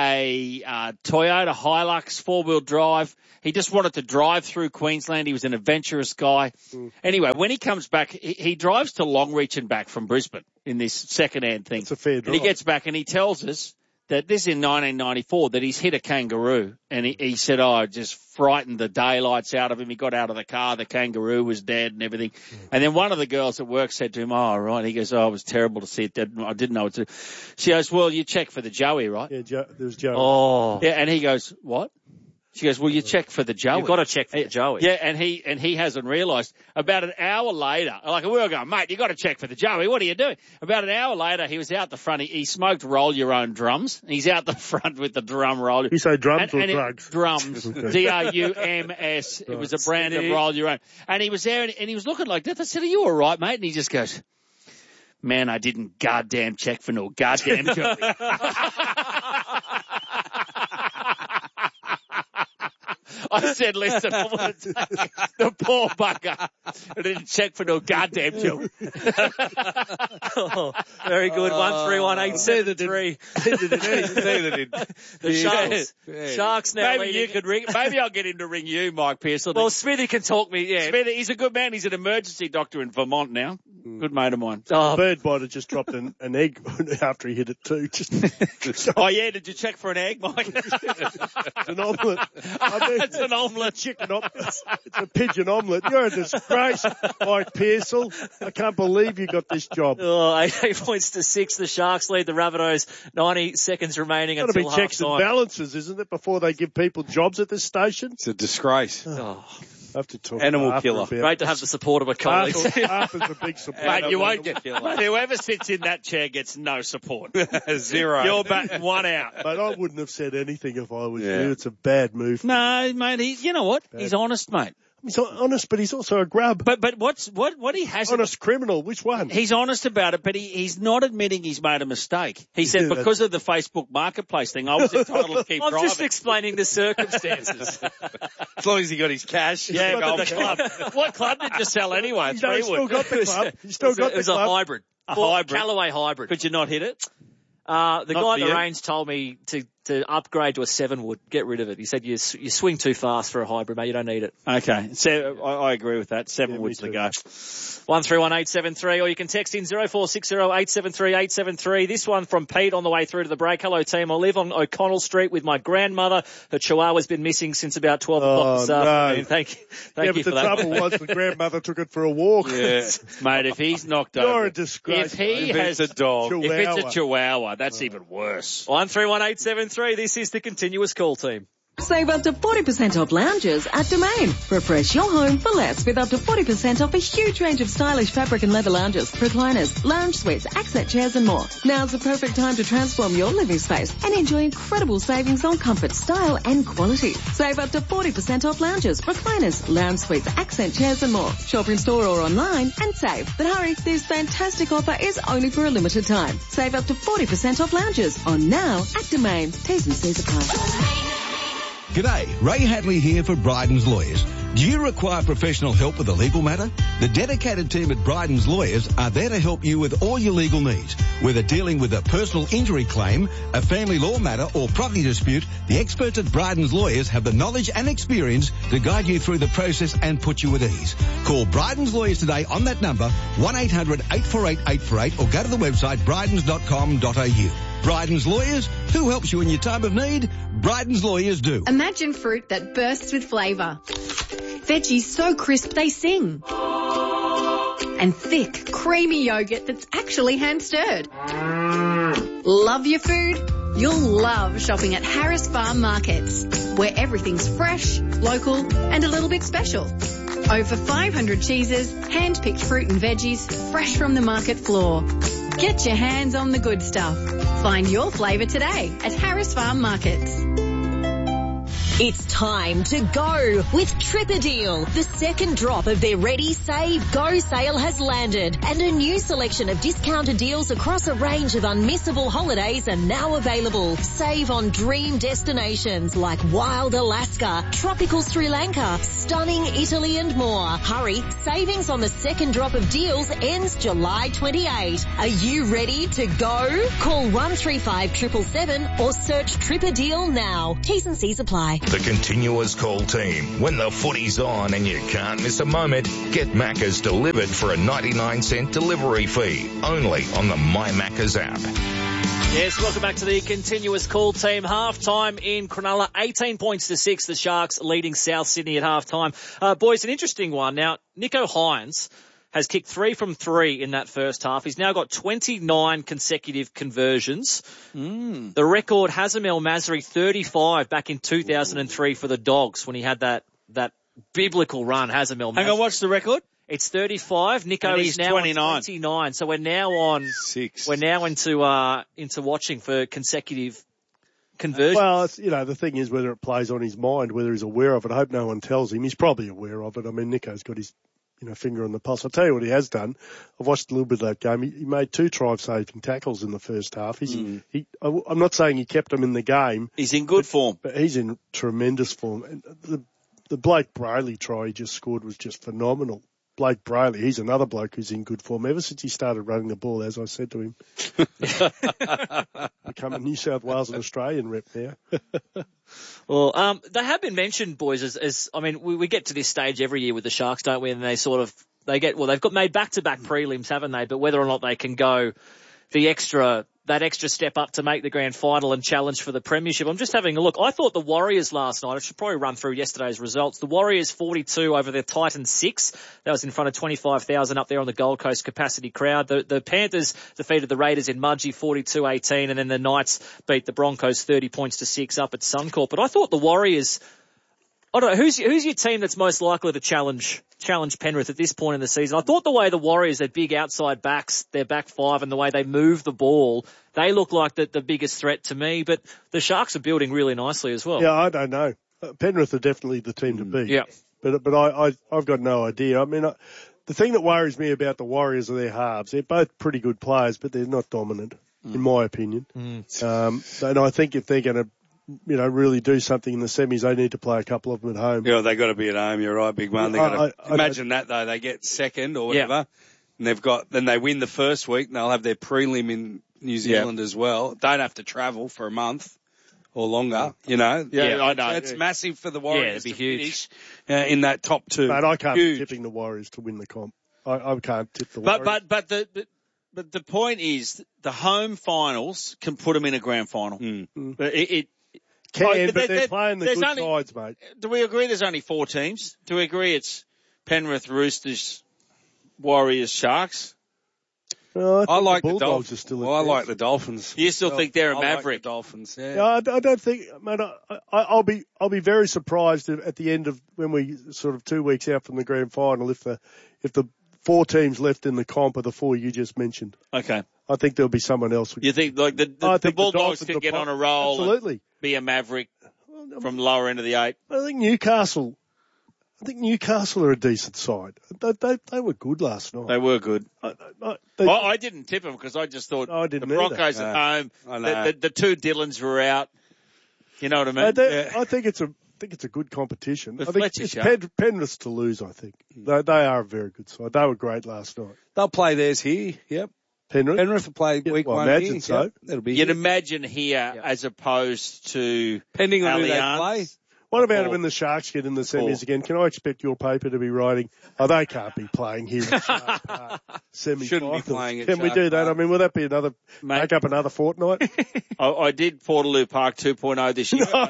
Speaker 8: a uh, Toyota Hilux four-wheel drive. He just wanted to drive through Queensland. He was an adventurous guy. Mm. Anyway, when he comes back, he, he drives to Longreach and back from Brisbane in this second-hand thing.
Speaker 9: It's a fair
Speaker 8: And
Speaker 9: drive.
Speaker 8: he gets back and he tells us that this is in nineteen ninety-four, that he's hit a kangaroo. And he, he said, oh, it just frightened the daylights out of him. He got out of the car. The kangaroo was dead and everything. Mm. And then one of the girls at work said to him, oh, right. He goes, oh, it was terrible to see it dead. I didn't know what to do. She goes, well, you check for the Joey, right?
Speaker 9: Yeah, Joe, there was Joe.
Speaker 3: Oh.
Speaker 8: Yeah, and he goes, what? She goes, well, you check for the Joey.
Speaker 3: You've got to check for the Joey.
Speaker 8: Yeah, and he and he hasn't realised. About an hour later, like we were going, mate, you got to check for the Joey. What are you doing? About an hour later, he was out the front. He, he smoked roll your own drums. He's out the front with the drum roll.
Speaker 9: You say drums
Speaker 8: and,
Speaker 9: or
Speaker 8: and
Speaker 9: drugs?
Speaker 8: It, drums. D R U M S. It was a brand of roll your own. And he was there and, and he was looking like that. I said, are you all right, mate? And he just goes, man, I didn't goddamn check for no goddamn Joey. I said, listen, I want to take the poor bugger. I didn't check for no goddamn Joey.
Speaker 3: Oh, very good. One three one eight seven three. The Sharks.
Speaker 8: Yeah.
Speaker 3: Sharks now.
Speaker 8: Maybe
Speaker 3: leading.
Speaker 8: you could ring. Maybe I'll get him to ring you, Mike Pearson.
Speaker 3: Well, Smithy can talk me. Yeah,
Speaker 8: Smithy, he's a good man. He's an emergency doctor in Vermont now. Good mate of mine.
Speaker 9: Oh, Bird might have just dropped an, an egg after he hit it too. Just, just
Speaker 8: oh yeah, did you check for an egg, Mike?
Speaker 9: It's an omelette. I mean,
Speaker 8: it's an omelette.
Speaker 9: Chicken omelette. It's a pigeon omelette. You're a disgrace, Mike Pearsall. I can't believe you got this job.
Speaker 3: Oh, eight, eight points to six. The Sharks lead the Rabbitohs. ninety seconds remaining
Speaker 9: Got to
Speaker 3: until
Speaker 9: be checks and
Speaker 3: half-time.
Speaker 9: balances, isn't it, before they give people jobs at this station?
Speaker 7: It's a disgrace.
Speaker 3: Oh.
Speaker 9: I have to talk
Speaker 7: Animal
Speaker 9: to
Speaker 7: killer.
Speaker 9: Arthur
Speaker 3: Great to have the support of a colleague.
Speaker 9: Arthur, Arthur's a big supporter.
Speaker 8: Mate, you won't get. Mate, whoever sits in that chair gets no support.
Speaker 7: Zero.
Speaker 8: You're batting one out.
Speaker 9: Mate, I wouldn't have said anything if I was
Speaker 7: Yeah.
Speaker 9: you. It's a bad move.
Speaker 8: No, mate. He, you know what?
Speaker 9: Bad.
Speaker 8: He's honest, mate.
Speaker 9: He's honest, but he's also a grub.
Speaker 8: But but what's what what he hasn't.
Speaker 9: Honest criminal. Which one?
Speaker 8: He's honest about it, but he, he's not admitting he's made a mistake. He said
Speaker 9: Yeah,
Speaker 8: because of the Facebook Marketplace thing, I was entitled to keep
Speaker 3: I'm
Speaker 8: driving.
Speaker 3: just explaining the circumstances.
Speaker 7: As long as he got his cash.
Speaker 8: Yeah,
Speaker 9: got
Speaker 8: but
Speaker 9: the
Speaker 8: the club. What club did you sell anyway?
Speaker 9: He's no, still got the club. He's still got
Speaker 3: it was
Speaker 9: the club.
Speaker 3: a hybrid.
Speaker 8: A
Speaker 3: Or
Speaker 8: hybrid.
Speaker 3: Callaway hybrid.
Speaker 8: Could you not hit it?
Speaker 3: Uh, the
Speaker 8: Not
Speaker 3: guy at
Speaker 8: for
Speaker 3: the
Speaker 8: you.
Speaker 3: range told me to, to upgrade to a seven wood. Get rid of it. He said you you swing too fast for a hybrid, mate. You don't need it.
Speaker 8: Okay, so I, I agree with that. Seven
Speaker 9: Yeah, me
Speaker 8: wood's the
Speaker 9: too.
Speaker 8: go.
Speaker 3: One three one eight seven three, or you can text in zero four six zero eight seven three eight seven three. This one from Pete on the way through to the break. Hello team. I live on O'Connell Street with my grandmother. Her chihuahua's been missing since about twelve o'clock
Speaker 9: Oh,
Speaker 3: this
Speaker 9: no.
Speaker 3: afternoon. Thank you. Thank
Speaker 9: yeah,
Speaker 3: you
Speaker 9: but
Speaker 3: for
Speaker 9: the
Speaker 3: that.
Speaker 9: trouble was the grandmother took it for a walk.
Speaker 8: Yeah, mate. If he's knocked
Speaker 9: You're
Speaker 8: over,
Speaker 9: a disgrace.
Speaker 8: if he
Speaker 7: If
Speaker 8: has
Speaker 7: it's a dog.
Speaker 8: if it's a
Speaker 9: Chihuahua.
Speaker 8: chihuahua, that's even worse.
Speaker 3: One three one eight seven three. This is the continuous call team.
Speaker 16: Save up to forty percent off lounges at Domain. Refresh your home for less with up to forty percent off a huge range of stylish fabric and leather lounges, recliners, lounge suites, accent chairs and more. Now's the perfect time to transform your living space and enjoy incredible savings on comfort, style and quality. Save up to forty percent off lounges, recliners, lounge suites, accent chairs and more. Shop in store or online and save. But hurry, this fantastic offer is only for a limited time. Save up to forty percent off lounges on now at Domain. T's and C's apply.
Speaker 17: G'day, Ray Hadley here for Bryden's Lawyers. Do you require professional help with a legal matter? The dedicated team at Bryden's Lawyers are there to help you with all your legal needs. Whether dealing with a personal injury claim, a family law matter or property dispute, the experts at Bryden's Lawyers have the knowledge and experience to guide you through the process and put you at ease. Call Bryden's Lawyers today on that number, one eight hundred eight four eight eight four eight, or go to the website brydens dot com dot a u. Bryden's Lawyers, who helps you in your time of need? Bryden's Lawyers do.
Speaker 18: Imagine fruit that bursts with flavour. Veggies so crisp they sing. And thick, creamy yogurt that's actually hand-stirred. Love your food? You'll love shopping at Harris Farm Markets, where everything's fresh, local and a little bit special. Over five hundred cheeses, hand-picked fruit and veggies, fresh from the market floor. Get your hands on the good stuff. Find your flavour today at Harris Farm Markets.
Speaker 19: It's time to go with Tripadeal. The second drop of their Ready, Save, Go sale has landed, and a new selection of discounted deals across a range of unmissable holidays are now available. Save on dream destinations like wild Alaska, tropical Sri Lanka, stunning Italy and more. Hurry, savings on the second drop of deals ends July twenty-eighth. Are you ready to go? Call one three five seven seven seven or search Tripadeal now. T's and C's apply.
Speaker 5: The continuous call team. When the footy's on and you can't miss a moment, get Macca's delivered for a ninety-nine cent delivery fee. Only on the My Macca's app.
Speaker 3: Yes, welcome back to the continuous call team. Half-time in Cronulla, eighteen points to six. The Sharks leading South Sydney at half-time. Uh, boys, an interesting one. Now, Nico Hines has kicked three from three in that first half. He's now got twenty-nine consecutive conversions.
Speaker 8: Mm.
Speaker 3: The record, Hazem El Masri, thirty-five back in two thousand three for the Dogs when he had that, that biblical run, Hazem El Masri.
Speaker 8: Hang on, what's the record?
Speaker 3: It's thirty-five. Nico
Speaker 8: and
Speaker 3: is
Speaker 8: he's
Speaker 3: now
Speaker 8: twenty-nine.
Speaker 3: on twenty-nine. So we're now on
Speaker 7: six.
Speaker 3: We're now into uh into watching for consecutive conversions.
Speaker 9: Well, it's, you know, the thing is whether it plays on his mind, whether he's aware of it. I hope no one tells him. He's probably aware of it. I mean, Nico's got his, you know, finger on the pulse. I'll tell you what he has done. I've watched a little bit of that game. He, he made two try-saving tackles in the first half. He's,
Speaker 8: Mm.
Speaker 9: he, I, I'm not saying he kept him in the game.
Speaker 8: He's in good
Speaker 9: but,
Speaker 8: form.
Speaker 9: But he's in tremendous form. And the, the Blake Brayley try he just scored was just phenomenal. Blake Brayley, he's another bloke who's in good form ever since he started running the ball, as I said to him. Become a New South Wales and Australian rep now.
Speaker 3: Well, um, they have been mentioned, boys, as, as I mean, we, we get to this stage every year with the Sharks, don't we? And they sort of, they get, well, they've got made back-to-back prelims, haven't they? But whether or not they can go the extra, that extra step up to make the grand final and challenge for the premiership. I'm just having a look. I thought the Warriors last night, I should probably run through yesterday's results. The Warriors forty-two over the Titans six. That was in front of twenty-five thousand up there on the Gold Coast capacity crowd. The, the Panthers defeated the Raiders in Mudgee forty-two eighteen, and then the Knights beat the Broncos thirty points to six up at Suncorp. But I thought the Warriors, I don't know, who's, who's your team that's most likely to challenge, challenge Penrith at this point in the season? I thought the way the Warriors, their big outside backs, their back five, and the way they move the ball, they look like the, the biggest threat to me, but the Sharks are building really nicely as well.
Speaker 9: Yeah, I don't know. Uh, Penrith are definitely the team to beat.
Speaker 3: Yeah.
Speaker 9: But, but I, I, I've got no idea. I mean, I, the thing that worries me about the Warriors are their halves. They're both pretty good players, but they're not dominant, mm. in my opinion.
Speaker 3: Mm.
Speaker 9: Um, and I think if they're going to, you know, really do something in the semis, they need to play a couple of them at home.
Speaker 7: Yeah, they got to be at home. You're right, big one. They got to
Speaker 9: I, I,
Speaker 7: imagine I, that though. They get second or whatever,
Speaker 3: yeah.
Speaker 7: and they've got then they win the first week, and they'll have their prelim in New Zealand
Speaker 8: yeah.
Speaker 7: as well. Don't have to travel for a month or longer. You know,
Speaker 8: yeah, yeah I know.
Speaker 7: It's massive for the Warriors
Speaker 3: yeah,
Speaker 7: to
Speaker 3: huge.
Speaker 7: finish uh, in that top two.
Speaker 9: Mate, I can't
Speaker 7: huge.
Speaker 9: be tipping the Warriors to win the comp. I, I can't tip the
Speaker 8: but,
Speaker 9: Warriors.
Speaker 8: But but the but, but the point is, the home finals can put them in a grand final.
Speaker 7: Mm.
Speaker 8: But it. it
Speaker 9: Can,
Speaker 8: oh,
Speaker 9: but they're, they're playing the good
Speaker 8: only,
Speaker 9: sides, mate.
Speaker 8: Do we agree there's only four teams? Do we agree it's Penrith, Roosters, Warriors, Sharks?
Speaker 9: Well, I,
Speaker 7: I like
Speaker 9: the
Speaker 7: the
Speaker 9: Bulldogs
Speaker 7: Dolphins.
Speaker 9: are still
Speaker 7: Well, I like the Dolphins.
Speaker 8: You still
Speaker 7: well,
Speaker 8: think they're a
Speaker 7: I
Speaker 8: maverick?
Speaker 7: Like the Dolphins, yeah.
Speaker 9: No, I, I don't think, mate. I, I, I'll be, I'll be very surprised at the end of when we sort of two weeks out from the grand final if the, if the four teams left in the comp are the four you just mentioned.
Speaker 8: Okay.
Speaker 9: I think there'll be someone else.
Speaker 8: You think like the, the,
Speaker 9: I
Speaker 8: the
Speaker 9: think
Speaker 8: Bulldogs
Speaker 9: the
Speaker 8: could get
Speaker 9: the,
Speaker 8: on a roll?
Speaker 9: Absolutely.
Speaker 8: And be a maverick from lower end of the eight.
Speaker 9: I think Newcastle. I think Newcastle are a decent side. They they, they were good last night.
Speaker 8: They were good.
Speaker 9: I, I, they,
Speaker 8: well, I didn't tip them because I just thought
Speaker 9: I didn't
Speaker 8: the Broncos
Speaker 9: either.
Speaker 8: at home.
Speaker 7: I
Speaker 8: The, the, the two Dylans were out. You know what I mean?
Speaker 9: I, they,
Speaker 8: yeah.
Speaker 9: I think it's a I think it's a good competition.
Speaker 8: The
Speaker 9: I think
Speaker 8: Fletcher
Speaker 9: it's
Speaker 8: show.
Speaker 9: Pen, Penrith to lose. I think they they are a very good side. They were great last night.
Speaker 7: They'll play theirs here. Yep.
Speaker 9: Penrith.
Speaker 7: Penrith will play
Speaker 9: Yeah,
Speaker 7: week
Speaker 9: well,
Speaker 7: one
Speaker 9: imagine
Speaker 7: here.
Speaker 9: so.
Speaker 7: Yep. That'll be
Speaker 8: You'd
Speaker 7: here.
Speaker 8: imagine here
Speaker 3: Yeah.
Speaker 8: as opposed to
Speaker 7: Depending on who they
Speaker 8: Allianz.
Speaker 7: play.
Speaker 9: What about
Speaker 8: Or-
Speaker 9: when the Sharks get in the
Speaker 8: or-
Speaker 9: semis again? Can I expect your paper to be writing, oh, they can't be playing here at Shark Park semi-finals?
Speaker 7: Shouldn't be playing at
Speaker 9: Can we
Speaker 7: Shark
Speaker 9: do that?
Speaker 7: Park.
Speaker 9: I mean, will that be another,
Speaker 8: Mate.
Speaker 9: make up another fortnight?
Speaker 8: I, I did Portaloo Park two point oh this year.
Speaker 9: No.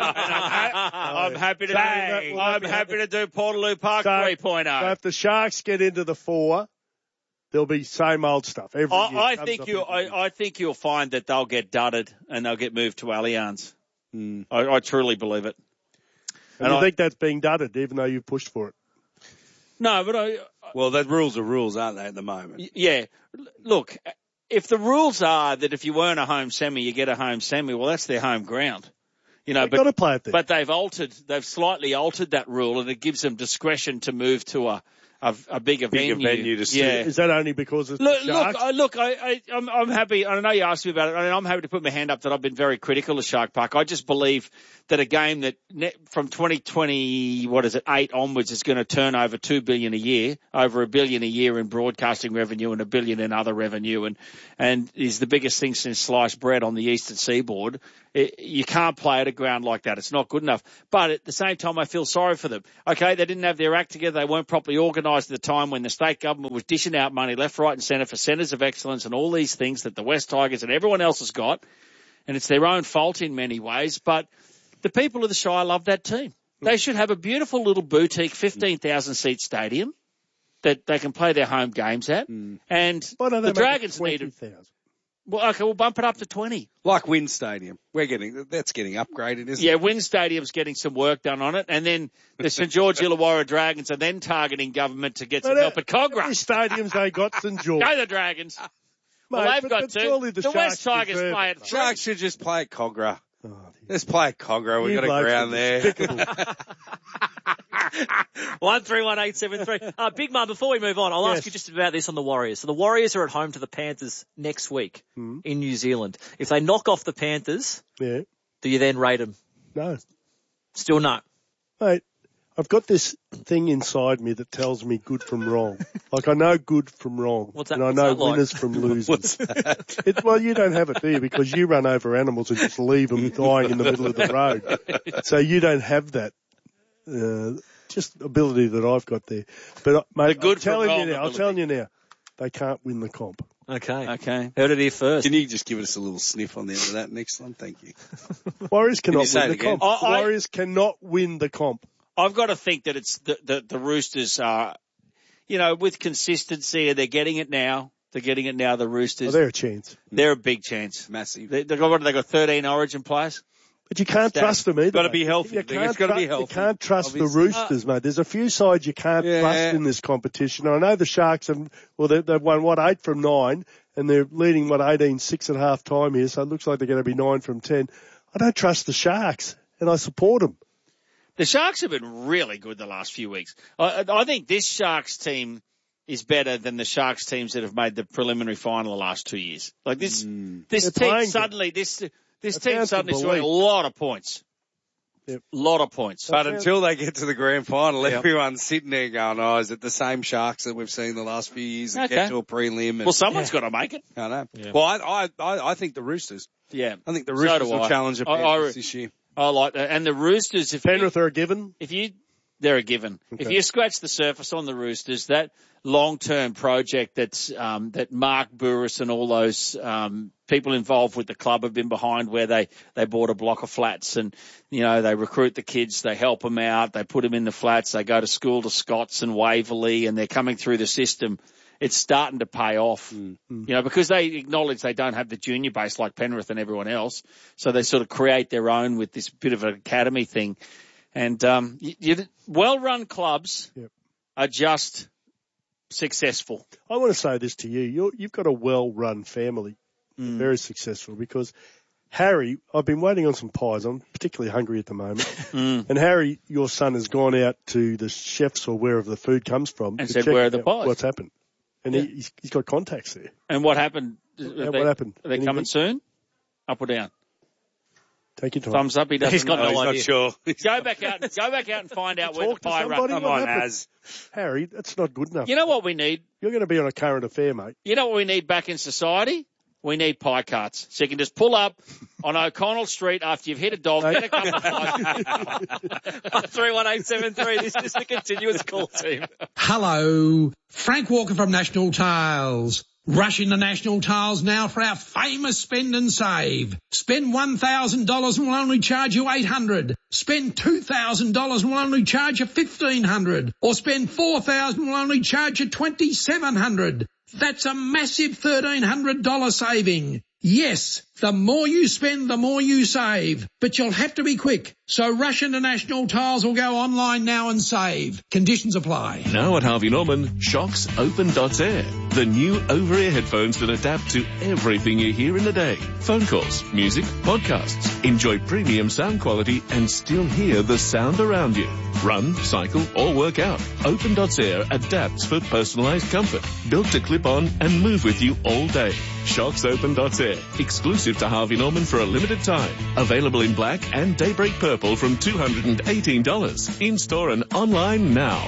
Speaker 8: I'm happy to
Speaker 9: Bang.
Speaker 8: do, I'm happy to do Portaloo Park
Speaker 9: So-
Speaker 8: three point
Speaker 9: So
Speaker 8: oh.
Speaker 9: if the Sharks get into the four, there'll be same old stuff every year.
Speaker 8: I, I
Speaker 9: Comes
Speaker 8: think
Speaker 9: up
Speaker 8: you,
Speaker 9: every year.
Speaker 8: I, I think you'll find that they'll get dudded and they'll get moved to Allianz.
Speaker 7: Mm.
Speaker 8: I, I truly believe it.
Speaker 9: And
Speaker 8: and
Speaker 9: you
Speaker 8: I-
Speaker 9: think that's being dudded, even though you've pushed for it?
Speaker 8: No, but I,
Speaker 7: Well, the rules are rules, aren't they, at the moment?
Speaker 8: Y- Yeah. L- Look, if the rules are that if you weren't a home semi, you get a home semi, well, that's their home ground. You know,
Speaker 9: They've
Speaker 8: but,
Speaker 9: got to play it there.
Speaker 8: but they've altered, they've slightly altered that rule and it gives them discretion to move to a, a, a bigger,
Speaker 7: Bigger
Speaker 8: venue.
Speaker 7: venue to see
Speaker 8: yeah.
Speaker 9: Is that only because it's
Speaker 8: Look,
Speaker 9: the
Speaker 8: look,
Speaker 9: Sharks?
Speaker 8: I, look, I, I, I'm, I'm happy. I know you asked me about it. I mean, I'm happy to put my hand up that I've been very critical of Shark Park. I just believe that a game that net, from twenty twenty, what is it, eight onwards is going to turn over two billion a year, over a billion a year in broadcasting revenue and a billion in other revenue, and and is the biggest thing since sliced bread on the eastern seaboard. It, you can't play at a ground like that. It's not good enough. But at the same time, I feel sorry for them. Okay, they didn't have their act together. They weren't properly organised at the time when the state government was dishing out money left, right and centre for centres of excellence and all these things that the West Tigers and everyone else has got. And it's their own fault in many ways. But the people of the Shire love that team. They should have a beautiful little boutique fifteen thousand seat stadium. that they can play their home games at.
Speaker 7: Mm.
Speaker 8: And
Speaker 9: Why don't they
Speaker 8: the
Speaker 9: make it
Speaker 8: Dragons
Speaker 9: twenty
Speaker 8: need
Speaker 9: thousand?
Speaker 8: Well, okay, we'll bump it up to twenty.
Speaker 7: Like Wynn Stadium. We're getting, that's getting upgraded, isn't
Speaker 8: Yeah,
Speaker 7: it?
Speaker 8: Wynn Stadium's getting some work done on it. And then the St George Illawarra Dragons are then targeting government to get some
Speaker 9: But, uh,
Speaker 8: help at Cogra.
Speaker 9: How many stadiums they got, St George?
Speaker 8: Go the Dragons. Well,
Speaker 9: Mate,
Speaker 8: they've
Speaker 9: but-
Speaker 8: got
Speaker 9: but
Speaker 8: two.
Speaker 9: surely
Speaker 8: The,
Speaker 9: the
Speaker 8: West
Speaker 9: Sharks
Speaker 8: Tigers
Speaker 9: deserve
Speaker 8: play
Speaker 9: it,
Speaker 8: at
Speaker 7: Sharks should just play at Cogra.
Speaker 9: Oh,
Speaker 7: Let's play at Cogra. We've
Speaker 9: You
Speaker 7: got a
Speaker 9: blokes
Speaker 7: ground
Speaker 9: are
Speaker 7: there.
Speaker 9: despicable.
Speaker 3: One three one eight seven three. Uh, Big Mum, before we move on, I'll
Speaker 9: Yes.
Speaker 3: ask you just about this on the Warriors. So the Warriors are at home to the Panthers next week
Speaker 9: Mm.
Speaker 3: in New Zealand. If they knock off the Panthers,
Speaker 9: Yeah.
Speaker 3: do you then rate them?
Speaker 9: No.
Speaker 3: Still no.
Speaker 9: Mate, I've got this thing inside me that tells me good from wrong. Like I know good from wrong.
Speaker 3: What's that-
Speaker 9: and I
Speaker 3: what's
Speaker 9: know
Speaker 3: that like?
Speaker 9: winners from losers.
Speaker 7: What's that?
Speaker 9: It, well, you don't have it, do you? Because you run over animals and just leave them dying in the middle of the road. So you don't have that, uh, just ability that I've got there. But, uh, mate,
Speaker 8: The good
Speaker 9: I'm telling
Speaker 8: from
Speaker 9: you
Speaker 8: wrong
Speaker 9: now, I'm
Speaker 8: ability.
Speaker 9: telling you now, they can't win the comp.
Speaker 3: Okay.
Speaker 8: Okay.
Speaker 3: Heard it here first.
Speaker 7: Can you just give us a little sniff on the end of that next one? Thank you.
Speaker 9: Warriors
Speaker 7: Can
Speaker 9: cannot
Speaker 7: you say
Speaker 9: win
Speaker 7: it
Speaker 9: the
Speaker 7: again?
Speaker 9: comp.
Speaker 8: I- I-
Speaker 9: Warriors cannot win the comp.
Speaker 8: I've got to think that it's the, the, the Roosters are, you know, with consistency, they're getting it now. They're getting it now, the Roosters.
Speaker 9: Oh, they're a chance.
Speaker 8: They're a big chance.
Speaker 7: Massive.
Speaker 8: They, they've got, what, they got thirteen Origin players?
Speaker 9: But you can't
Speaker 8: Stats.
Speaker 9: trust them either.
Speaker 7: Gotta
Speaker 9: mate.
Speaker 7: be healthy.
Speaker 9: You
Speaker 7: It's
Speaker 9: can't,
Speaker 7: gotta be
Speaker 9: tru-
Speaker 7: healthy,
Speaker 9: you can't trust
Speaker 7: obviously.
Speaker 9: the Roosters, mate. There's a few sides you can't
Speaker 7: Yeah.
Speaker 9: trust in this competition. I know the Sharks have, well, they, they've won, what, eight from nine, and they're leading, what, eighteen six at half time here, so it looks like they're going to be nine from ten. I don't trust the Sharks, and I support them.
Speaker 8: The Sharks have been really good the last few weeks. I, I think this Sharks team is better than the Sharks teams that have made the preliminary final the last two years. Like this,
Speaker 7: Mm.
Speaker 8: this
Speaker 9: They're
Speaker 8: team
Speaker 9: playing
Speaker 8: suddenly, this, this
Speaker 9: It
Speaker 8: team
Speaker 9: sounds to
Speaker 8: suddenly scored a
Speaker 9: believe.
Speaker 8: lot of points.
Speaker 9: Yep.
Speaker 8: lot of points.
Speaker 7: But until they get to the grand final,
Speaker 8: Yep.
Speaker 7: everyone's sitting there going, oh, is it the same Sharks that we've seen the last few years that
Speaker 8: Okay.
Speaker 7: get to a prelim? And,
Speaker 8: Well, someone's got to make it.
Speaker 7: I know.
Speaker 8: Yeah.
Speaker 7: Well, I, I, I, I think the Roosters.
Speaker 8: Yeah.
Speaker 7: I think the
Speaker 8: So
Speaker 7: Roosters
Speaker 8: do
Speaker 7: will
Speaker 8: I.
Speaker 7: challenge the
Speaker 8: I- I-
Speaker 7: Panthers this year.
Speaker 8: I like that. And the Roosters, if you,
Speaker 9: Penrith are a given.
Speaker 8: if you, they're a given.
Speaker 9: Okay.
Speaker 8: If you scratch the surface on the Roosters, that long-term project that's, um, that Mark Burris and all those, um, people involved with the club have been behind, where they, they bought a block of flats and, you know, they recruit the kids, they help them out, they put them in the flats, they go to school to Scots and Waverley, and they're coming through the system. It's starting to pay off,
Speaker 7: Mm.
Speaker 8: you know, because they acknowledge they don't have the junior base like Penrith and everyone else. So they sort of create their own with this bit of an academy thing. And, um, you, you, well-run clubs
Speaker 9: Yep.
Speaker 8: are just successful.
Speaker 9: I want to say this to you. You're, you've got a well-run family,
Speaker 8: Mm.
Speaker 9: very successful, because Harry, I've been waiting on some pies. I'm particularly hungry at the moment.
Speaker 8: Mm.
Speaker 9: And Harry, your son, has gone out to the chefs or wherever the food comes from
Speaker 8: And
Speaker 9: to
Speaker 8: said,
Speaker 9: check
Speaker 8: "Where are the
Speaker 9: out
Speaker 8: pies?"
Speaker 9: what's happened. And
Speaker 8: Yeah.
Speaker 9: he, he's, he's got contacts there.
Speaker 8: And what happened?
Speaker 9: Yeah,
Speaker 8: Are
Speaker 9: what
Speaker 8: they-
Speaker 9: happened?
Speaker 8: Are they
Speaker 9: Anything?
Speaker 8: coming soon? Up or down?
Speaker 9: Take your time.
Speaker 8: Thumbs up. He doesn't
Speaker 3: He's got
Speaker 8: know.
Speaker 3: no
Speaker 7: He's
Speaker 3: idea.
Speaker 7: not sure.
Speaker 8: Go back out. Go back out and find out where the
Speaker 9: Talk to
Speaker 8: pie
Speaker 9: somebody.
Speaker 8: run.
Speaker 7: Come
Speaker 9: What
Speaker 7: on,
Speaker 9: happened?
Speaker 7: Az.
Speaker 9: Harry, that's not good enough.
Speaker 8: You know what we need?
Speaker 9: You're going to be on a current affair, mate.
Speaker 8: You know what we need back in society? We need pie carts. So you can just pull up on O'Connell Street after you've hit a dog, get a couple of pies.
Speaker 3: One three one eight seven three. This is the continuous call team.
Speaker 20: Hello, Frank Walker from National Tiles. Rush into National Tiles now for our famous spend and save. Spend one thousand dollars and we'll only charge you eight hundred dollars. Spend two thousand dollars and we'll only charge you fifteen hundred dollars. Or spend four thousand dollars and we'll only charge you twenty-seven hundred dollars. That's a massive thirteen hundred dollars saving. Yes, the more you spend, the more you save. But you'll have to be quick. So rush into National Tiles or go online now and save. Conditions apply.
Speaker 11: Now at Harvey Norman, Shocks Open Dots Air. The new over-ear headphones that adapt to everything you hear in the day. Phone calls, music, podcasts. Enjoy premium sound quality and still hear the sound around you. Run, cycle, or work out. Open Dots Air adapts for personalized comfort. Built to clip on and move with you all day. Shocks Open Dots Air. Exclusive to Harvey Norman for a limited time. Available in black and daybreak purple from two hundred eighteen dollars. In-store and online now.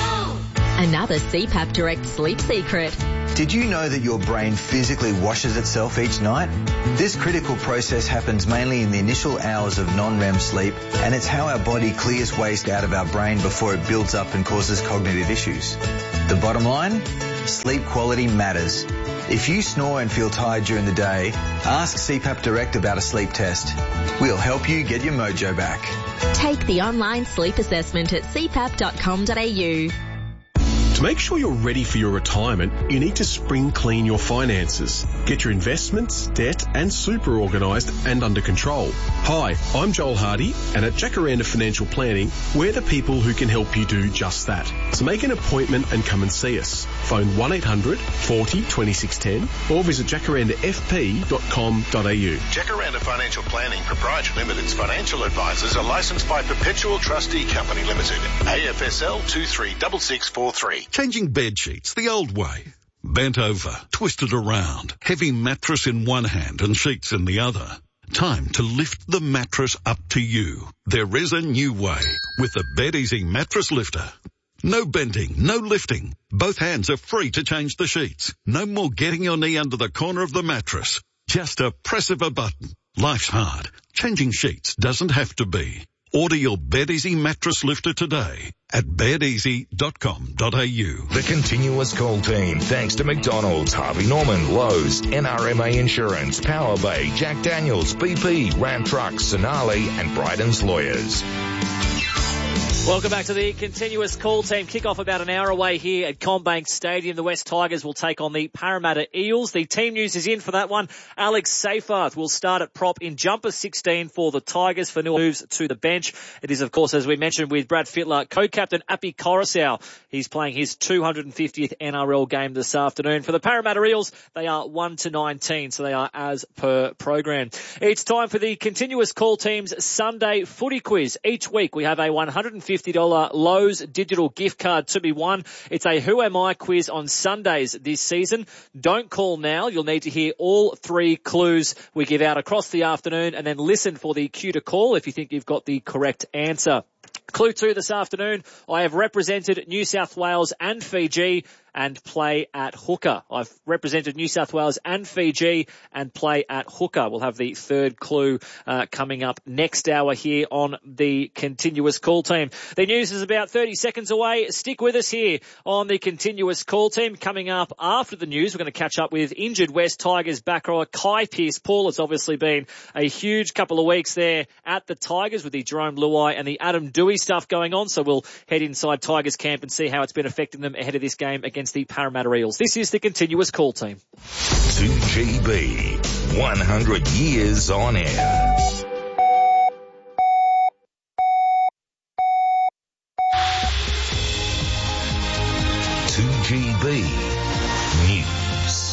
Speaker 19: Another C PAP Direct sleep secret.
Speaker 21: Did you know that your brain physically washes itself each night? This critical process happens mainly in the initial hours of non-R E M sleep, and it's how our body clears waste out of our brain before it builds up and causes cognitive issues. The bottom line? Sleep quality matters. If you snore and feel tired during the day, ask C PAP Direct about a sleep test. We'll help you get your mojo back.
Speaker 19: Take the online sleep assessment at c pap dot com dot a u.
Speaker 1: To make sure you're ready for your retirement, you need to spring clean your finances. Get your investments, debt and super organised and under control. Hi, I'm Joel Hardy, and at Jacaranda Financial Planning, we're the people who can help you do just that. So make an appointment and come and see us. Phone one eight hundred forty twenty-six ten or visit jacaranda f p dot com dot a u.
Speaker 22: Jacaranda Financial Planning Proprietary Limited's financial advisors are licensed by Perpetual Trustee Company Limited, A F S L two three six six four three.
Speaker 23: Changing bed sheets the old way. Bent over, twisted around, heavy mattress in one hand and sheets in the other. Time to lift the mattress up to you. There is a new way with the Bed Easy Mattress Lifter. No bending, no lifting. Both hands are free to change the sheets. No more getting your knee under the corner of the mattress. Just a press of a button. Life's hard. Changing sheets doesn't have to be. Order your Bed Easy Mattress Lifter today at bed easy dot com dot a u.
Speaker 5: The continuous call team, thanks to McDonald's, Harvey Norman, Lowe's, N R M A Insurance, Power Bay, Jack Daniels, B P, Ram Trucks, Sonali and Bryden's Lawyers.
Speaker 3: Welcome back to the continuous call team. Kick-off about an hour away here at CommBank Stadium. The West Tigers will take on the Parramatta Eels. The team news is in for that one. Alex Seyfarth will start at prop in jumper sixteen for the Tigers. Fanua moves to the bench. It is, of course, as we mentioned, with Brad Fittler, co-captain Api Coruscant. He's playing his two hundred fiftieth N R L game this afternoon. For the Parramatta Eels, they are one to nineteen, so they are as per program. It's time for the continuous call team's Sunday footy quiz. Each week we have a one hundred fifty dollars Lowe's digital gift card to be won. It's a Who Am I quiz on Sundays this season. Don't call now. You'll need to hear all three clues we give out across the afternoon and then listen for the cue to call if you think you've got the correct answer. Clue two this afternoon, I have represented New South Wales and Fiji and play at hooker. I've represented New South Wales and Fiji and play at hooker. We'll have the third clue uh, coming up next hour here on the continuous call team. The news is about thirty seconds away. Stick with us here on the continuous call team. Coming up after the news, we're going to catch up with injured West Tigers back rower Kai Pearce-Paul. It's obviously been a huge couple of weeks there at the Tigers with the Jerome Luai and the Adam Dewey stuff going on. So we'll head inside Tigers camp and see how it's been affecting them ahead of this game against the Parramatta Eels. This is the continuous call team.
Speaker 5: two G B, one hundred years on air. two G B News.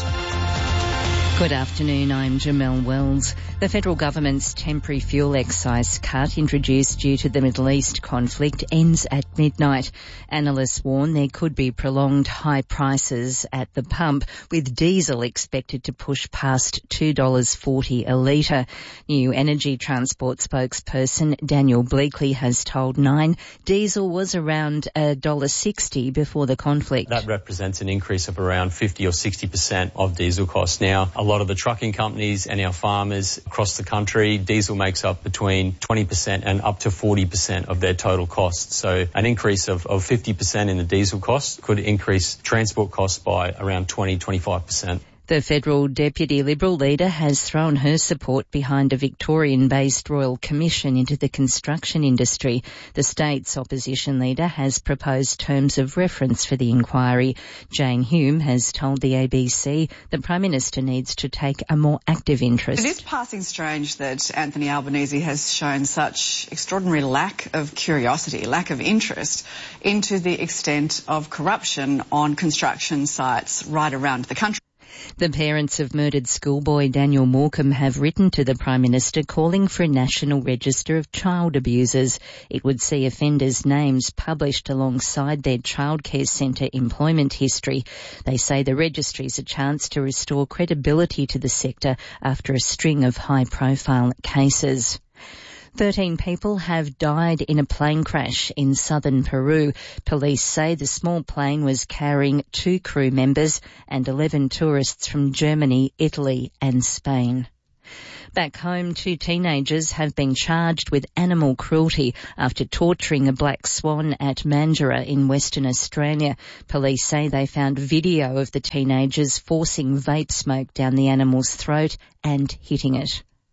Speaker 24: Good afternoon, I'm Jamelle Wells. The federal government's temporary fuel excise cut introduced due to the Middle East conflict ends at midnight. Analysts warn there could be prolonged high prices at the pump, with diesel expected to push past two dollars forty a litre. New Energy Transport spokesperson Daniel Bleakley has told Nine diesel was around one dollar sixty before the conflict.
Speaker 25: That represents an increase of around fifty or sixty percent of diesel costs. Now, a lot of the trucking companies and our farmers across the country, diesel makes up between twenty percent and up to forty percent of their total costs. So an increase of, of fifty percent in the diesel cost could increase transport costs by around twenty to twenty-five percent.
Speaker 24: The federal deputy Liberal leader has thrown her support behind a Victorian-based Royal Commission into the construction industry. The state's opposition leader has proposed terms of reference for the inquiry. Jane Hume has told the A B C the Prime Minister needs to take a more active interest.
Speaker 26: It is passing strange that Anthony Albanese has shown such extraordinary lack of curiosity, lack of interest into the extent of corruption on construction sites right around the country.
Speaker 24: The parents of murdered schoolboy Daniel Morecambe have written to the Prime Minister calling for a national register of child abusers. It would see offenders' names published alongside their childcare centre employment history. They say the registry is a chance to restore credibility to the sector after a string of high-profile cases. Thirteen people have died in a plane crash in southern Peru. Police say the small plane was carrying two crew members and eleven tourists from Germany, Italy and Spain. Back home, two teenagers have been charged with animal cruelty after torturing a black swan at Mandurah in Western Australia. Police say they found video of the teenagers forcing vape smoke down the animal's throat and hitting it.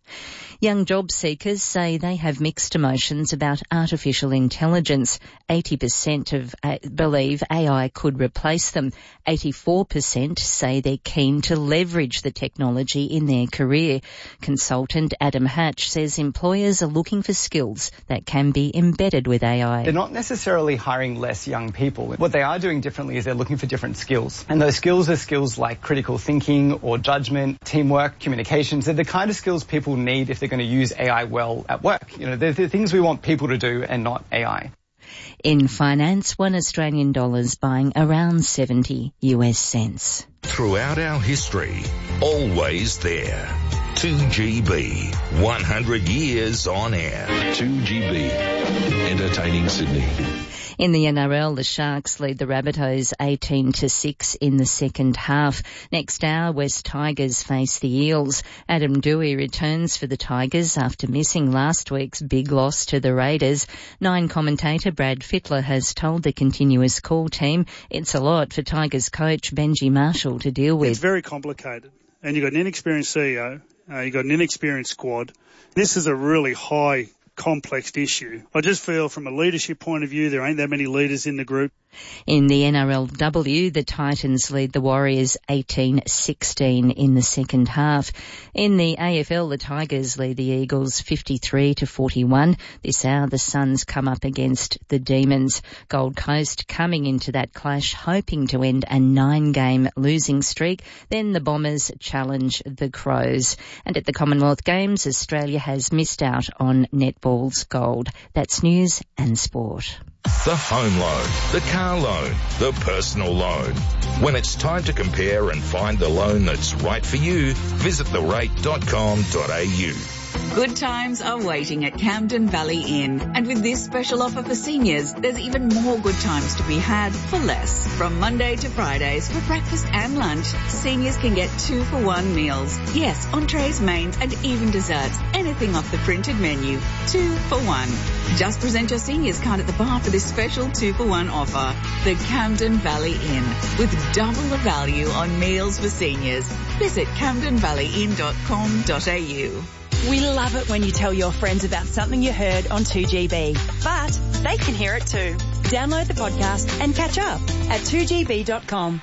Speaker 24: Young job seekers say they have mixed emotions about artificial intelligence. eighty percent of uh, believe A I could replace them. eighty-four percent say they're keen to leverage the technology in their career. Consultant Adam Hatch says employers are looking for skills that can be embedded with A I.
Speaker 2: They're not necessarily hiring less young people. What they are doing differently is they're looking for different skills. And those skills are skills like critical thinking or judgment, teamwork, communications. They're the kind of skills people need if they're going to use A I well at work. You know, they're the things we want people to do and not A I.
Speaker 24: In finance, one Australian dollar's buying around seventy U S cents.
Speaker 5: Throughout our history, always there. two G B, one hundred years on air.
Speaker 1: two G B, entertaining Sydney.
Speaker 24: In the N R L, the Sharks lead the Rabbitohs eighteen to six in the second half. Next hour, West Tigers face the Eels. Adam Dewey returns for the Tigers after missing last week's big loss to the Raiders. Nine commentator Brad Fittler has told the Continuous Call team it's a lot for Tigers coach Benji Marshall to deal with.
Speaker 6: It's very complicated. And you've got an inexperienced C E O, uh, you've got an inexperienced squad. This is a really high complex issue. I just feel from a leadership point of view, there ain't that many leaders in the group.
Speaker 24: In the N R L W, the Titans lead the Warriors eighteen sixteen in the second half. In the A F L, the Tigers lead the Eagles fifty-three to forty-one. This hour, the Suns come up against the Demons. Gold Coast coming into that clash, hoping to end a nine-game losing streak. Then the Bombers challenge the Crows. And at the Commonwealth Games, Australia has missed out on netball's gold. That's news and sport.
Speaker 5: The home loan, the car loan, the personal loan. When it's time to compare and find the loan that's right for you, visit the rate dot com dot a u.
Speaker 10: Good times are waiting at Camden Valley Inn. And with this special offer for seniors, there's even more good times to be had for less. From Monday to Fridays for breakfast and lunch, seniors can get two for one meals. Yes, entrees, mains and even desserts. Anything off the printed menu. Two for one. Just present your seniors card at the bar for this special two for one offer. The Camden Valley Inn. With double the value on meals for seniors. Visit camden valley inn dot com dot a u.
Speaker 12: We love it when you tell your friends about something you heard on two G B, but they can hear it too. Download the podcast and catch up at two g b dot com.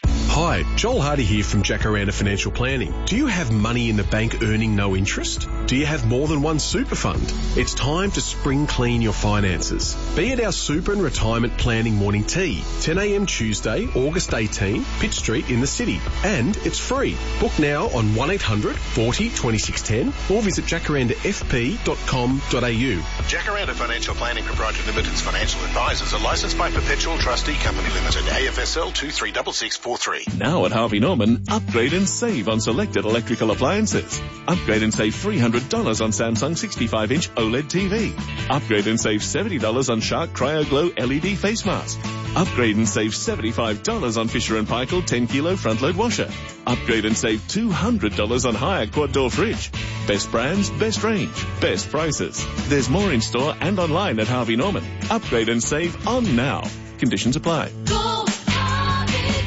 Speaker 1: Hi, Joel Hardy here from Jacaranda Financial Planning. Do you have money in the bank earning no interest? Do you have more than one super fund? It's time to spring clean your finances. Be at our Super and Retirement Planning Morning Tea, ten a m Tuesday, August eighteenth, Pitt Street in the city. And it's free. Book now on one eight hundred forty twenty-six ten or visit jacaranda f p dot com dot a u.
Speaker 22: Jacaranda Financial Planning Proprietary Limited's financial advisors are licensed by Perpetual Trustee Company Limited, A F S L two three six six four three.
Speaker 11: Now at Harvey Norman, upgrade and save on selected electrical appliances. Upgrade and save three hundred dollars on Samsung sixty-five inch OLED T V. Upgrade and save seventy dollars on Shark Cryo Glow L E D face mask. Upgrade and save seventy-five dollars on Fisher and Paykel ten kilo front load washer. Upgrade and save two hundred dollars on Hyatt quad door fridge. Best brands, best range, best prices. There's more in store and online at Harvey Norman. Upgrade and save on now. Conditions apply.
Speaker 13: Go, Harvey,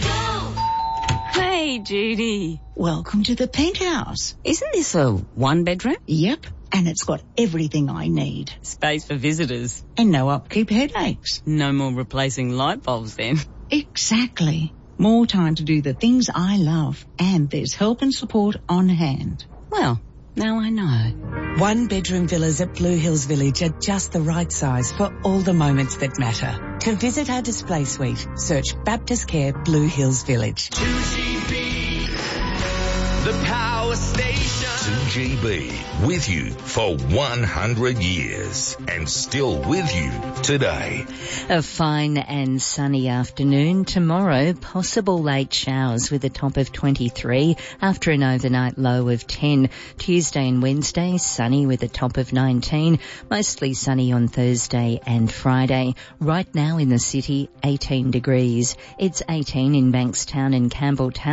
Speaker 13: go.
Speaker 14: Hey, Judy. Welcome to the penthouse. Isn't this a one bedroom? Yep. And it's got everything I need.
Speaker 13: Space for visitors.
Speaker 14: And no upkeep headaches.
Speaker 13: No more replacing light bulbs then.
Speaker 14: Exactly. More time to do the things I love. And there's help and support on hand.
Speaker 13: Well, now I know.
Speaker 14: One bedroom villas at Blue Hills Village are just the right size for all the moments that matter. To visit our display suite, search Baptist Care Blue Hills Village.
Speaker 5: two G B, the power station. two G B, with you for one hundred years and still with you today.
Speaker 24: A fine and sunny afternoon. Tomorrow, possible late showers with a top of twenty-three after an overnight low of ten. Tuesday and Wednesday, sunny with a top of nineteen. Mostly sunny on Thursday and Friday. Right now in the city, eighteen degrees. It's eighteen in Bankstown and Campbelltown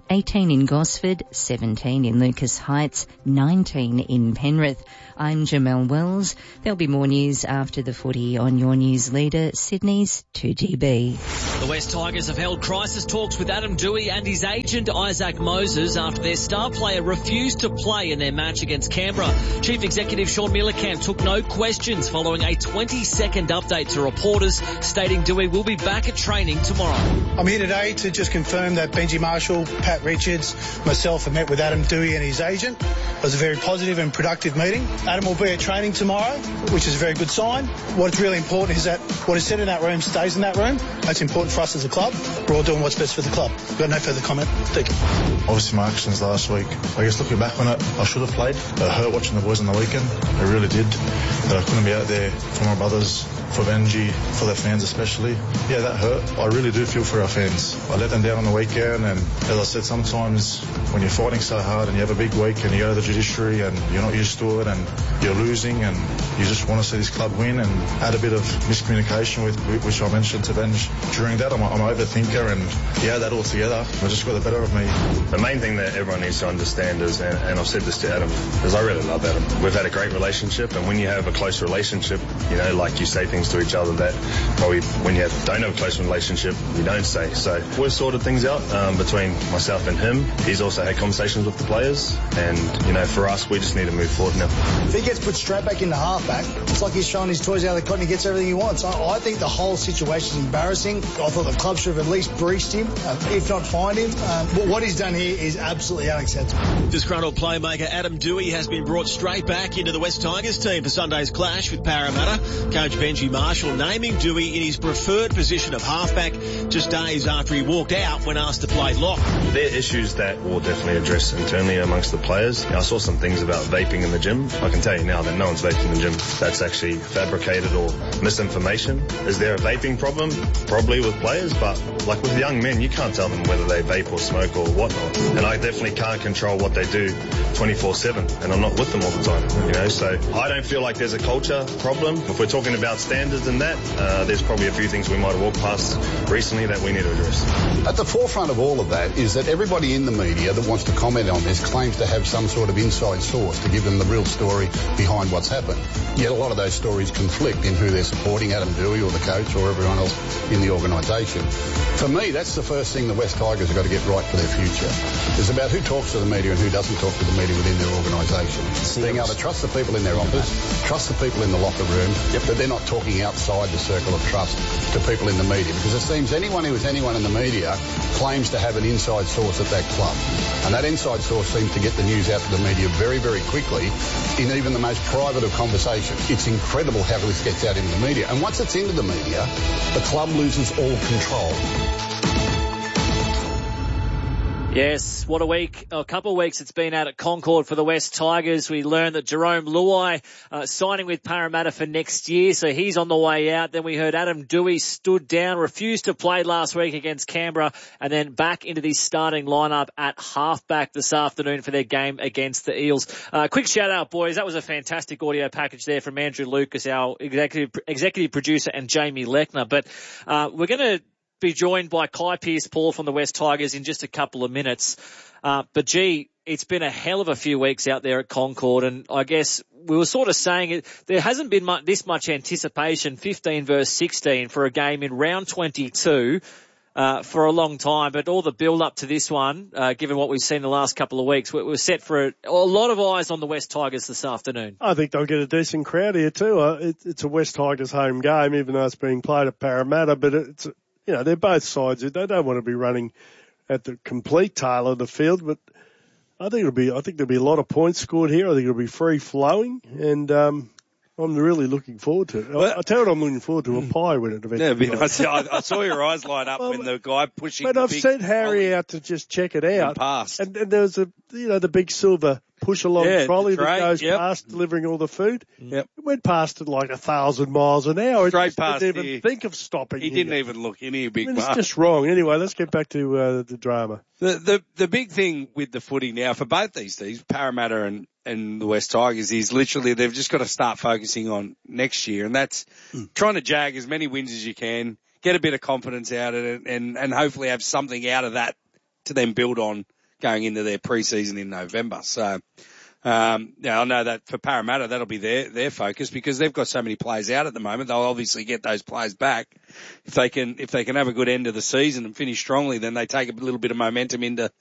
Speaker 24: eighteen in Gosford, seventeen in Lucas Heights, nineteen in Penrith. I'm Jamelle Wells. There'll be more news after the footy on your news leader, Sydney's two G B.
Speaker 3: The West Tigers have held crisis talks with Adam Doueihi and his agent Isaac Moses after their star player refused to play in their match against Canberra. Chief Executive Sean Millercamp took no questions following a twenty second update to reporters stating Doueihi will be back at training tomorrow.
Speaker 4: I'm here today to just confirm that Benji Marshall, Pat Richards, myself have met with Adam Doueihi and his agent. It was a very positive and productive meeting. Adam will be at training tomorrow, which is a very good sign. What's really important is that what is said in that room stays in that room. That's important for us as a club. We're all doing what's best for the club. I've got no further comment. Thank you.
Speaker 7: Obviously my actions last week, I guess looking back on it, I should have played. It hurt watching the boys on the weekend. It really did. That I couldn't be out there for my brothers, for Benji, for their fans especially. Yeah, that hurt. I really do feel for our fans. I let them down on the weekend, and as I said, sometimes when you're fighting so hard and you have a big week and you go to the judiciary and you're not used to it and you're losing and you just want to see this club win, and had a bit of miscommunication with, which I mentioned to Benj during that. I'm, I'm an overthinker, and yeah, that all together, it just got the better of me.
Speaker 15: The main thing that everyone needs to understand is, and, and I've said this to Adam, is I really love Adam. We've had a great relationship, and when you have a close relationship, you know, like you say things to each other that probably when you have, don't have a close relationship, you don't say. So we've sorted things out um, between myself and him. He's also had conversations with the players, and, you know, for us, we just need to move forward now.
Speaker 4: If he gets put straight back into halfback, it's like he's throwing his toys out of the cot and he gets everything he wants. I, I think the whole situation is embarrassing. I thought the club should have at least breached him, uh, if not fined him. Um, what he's done here is absolutely unacceptable.
Speaker 16: Disgruntled playmaker Adam Doueihi has been brought straight back into the West Tigers team for Sunday's clash with Parramatta. Coach Benji Marshall naming Doueihi in his preferred position of halfback just days after he walked out when asked to play lock.
Speaker 15: There are issues that we'll definitely address internally amongst the players. I saw some things about vaping in the gym. I can tell you now that no one's vaping in the gym. That's actually fabricated or misinformation. Is there a vaping problem? Probably with players, but like with young men, you can't tell them whether they vape or smoke or whatnot. And I definitely can't control what they do twenty-four seven, and I'm not with them all the time, you know, so I don't feel like there's a culture problem. If we're talking about standards and that, uh, there's probably a few things we might have walked past recently that we need to address.
Speaker 17: At the forefront of all of that is that everybody in the media that wants to comment on this claims to have some sort of inside source to give them the real story behind what's happened. Yet a lot of those stories conflict in who they're supporting, Adam Doueihi or the coach or everyone else in the organisation. For me, that's the first thing the West Tigers have got to get right for their future. It's about who talks to the media and who doesn't talk to the media within their organisation. Being able to trust the people in their office, trust the people in the locker room, yep. But they're not talking outside the circle of trust to people in the media. Because it seems anyone who is anyone in the media claims to have an inside source at that club. And that inside source seems to get the news out to the media very, very quickly in even the most private of conversations. It's incredible how this gets out into the media. And once it's into the media, the club loses all control.
Speaker 3: Yes, what a week, a couple of weeks it's been out at Concord for the West Tigers. We learned that Jerome Luai uh, signing with Parramatta for next year, so he's on the way out. Then we heard Adam Doueihi stood down, refused to play last week against Canberra, and then back into the starting lineup at halfback this afternoon for their game against the Eels. Uh, quick shout out, boys. That was a fantastic audio package there from Andrew Lucas, our executive, executive producer, and Jamie Lechner. But uh, we're going to be joined by Kai Pearce-Paul from the West Tigers in just a couple of minutes. Uh, but gee, it's been a hell of a few weeks out there at Concord, and I guess we were sort of saying it, there hasn't been much, this much anticipation, fifteen versus sixteen, for a game in round twenty-two uh, for a long time. But all the build up to this one, uh, given what we've seen the last couple of weeks, we're set for a, a lot of eyes on the West Tigers this afternoon.
Speaker 9: I think they'll get a decent crowd here too. Uh, it, it's a West Tigers home game, even though it's being played at Parramatta, but it's, you know, they're both sides. They don't want to be running at the complete tail of the field, but I think it'll be, I think there'll be a lot of points scored here. I think it'll be free flowing, and, um, I'm really looking forward to it. Well, I, I tell you what I'm looking forward to, a pie when it eventually.
Speaker 18: Yeah, be nice. I, I saw your eyes light up well, when the guy pushing
Speaker 9: But
Speaker 18: the
Speaker 9: I've
Speaker 18: big
Speaker 9: sent Harry
Speaker 18: trolley
Speaker 9: out to just check it out.
Speaker 18: and past.
Speaker 9: And, and there's a, you know, the big silver push along
Speaker 18: Yeah,
Speaker 9: trolley
Speaker 18: the tray,
Speaker 9: that goes
Speaker 18: yep.
Speaker 9: past delivering all the food.
Speaker 18: Yep.
Speaker 9: It went past at like a thousand miles an hour. It
Speaker 18: Straight
Speaker 9: just
Speaker 18: past
Speaker 9: didn't even
Speaker 18: here.
Speaker 9: think of stopping.
Speaker 18: He
Speaker 9: here.
Speaker 18: didn't even look in here, big
Speaker 9: I mean, it's
Speaker 18: bar.
Speaker 9: just wrong. Anyway, let's get back to uh, the drama.
Speaker 18: The, the the big thing with the footy now for both these teams, Parramatta and, and the West Tigers, is literally they've just got to start focusing on next year, and that's mm. trying to jag as many wins as you can, get a bit of confidence out of it, and, and hopefully have something out of that to then build on going into their pre-season in November. So, um, yeah, I know that for Parramatta, that'll be their, their focus because they've got so many players out at the moment. They'll obviously get those players back. If they can, if they can have a good end of the season and finish strongly, then they take a little bit of momentum into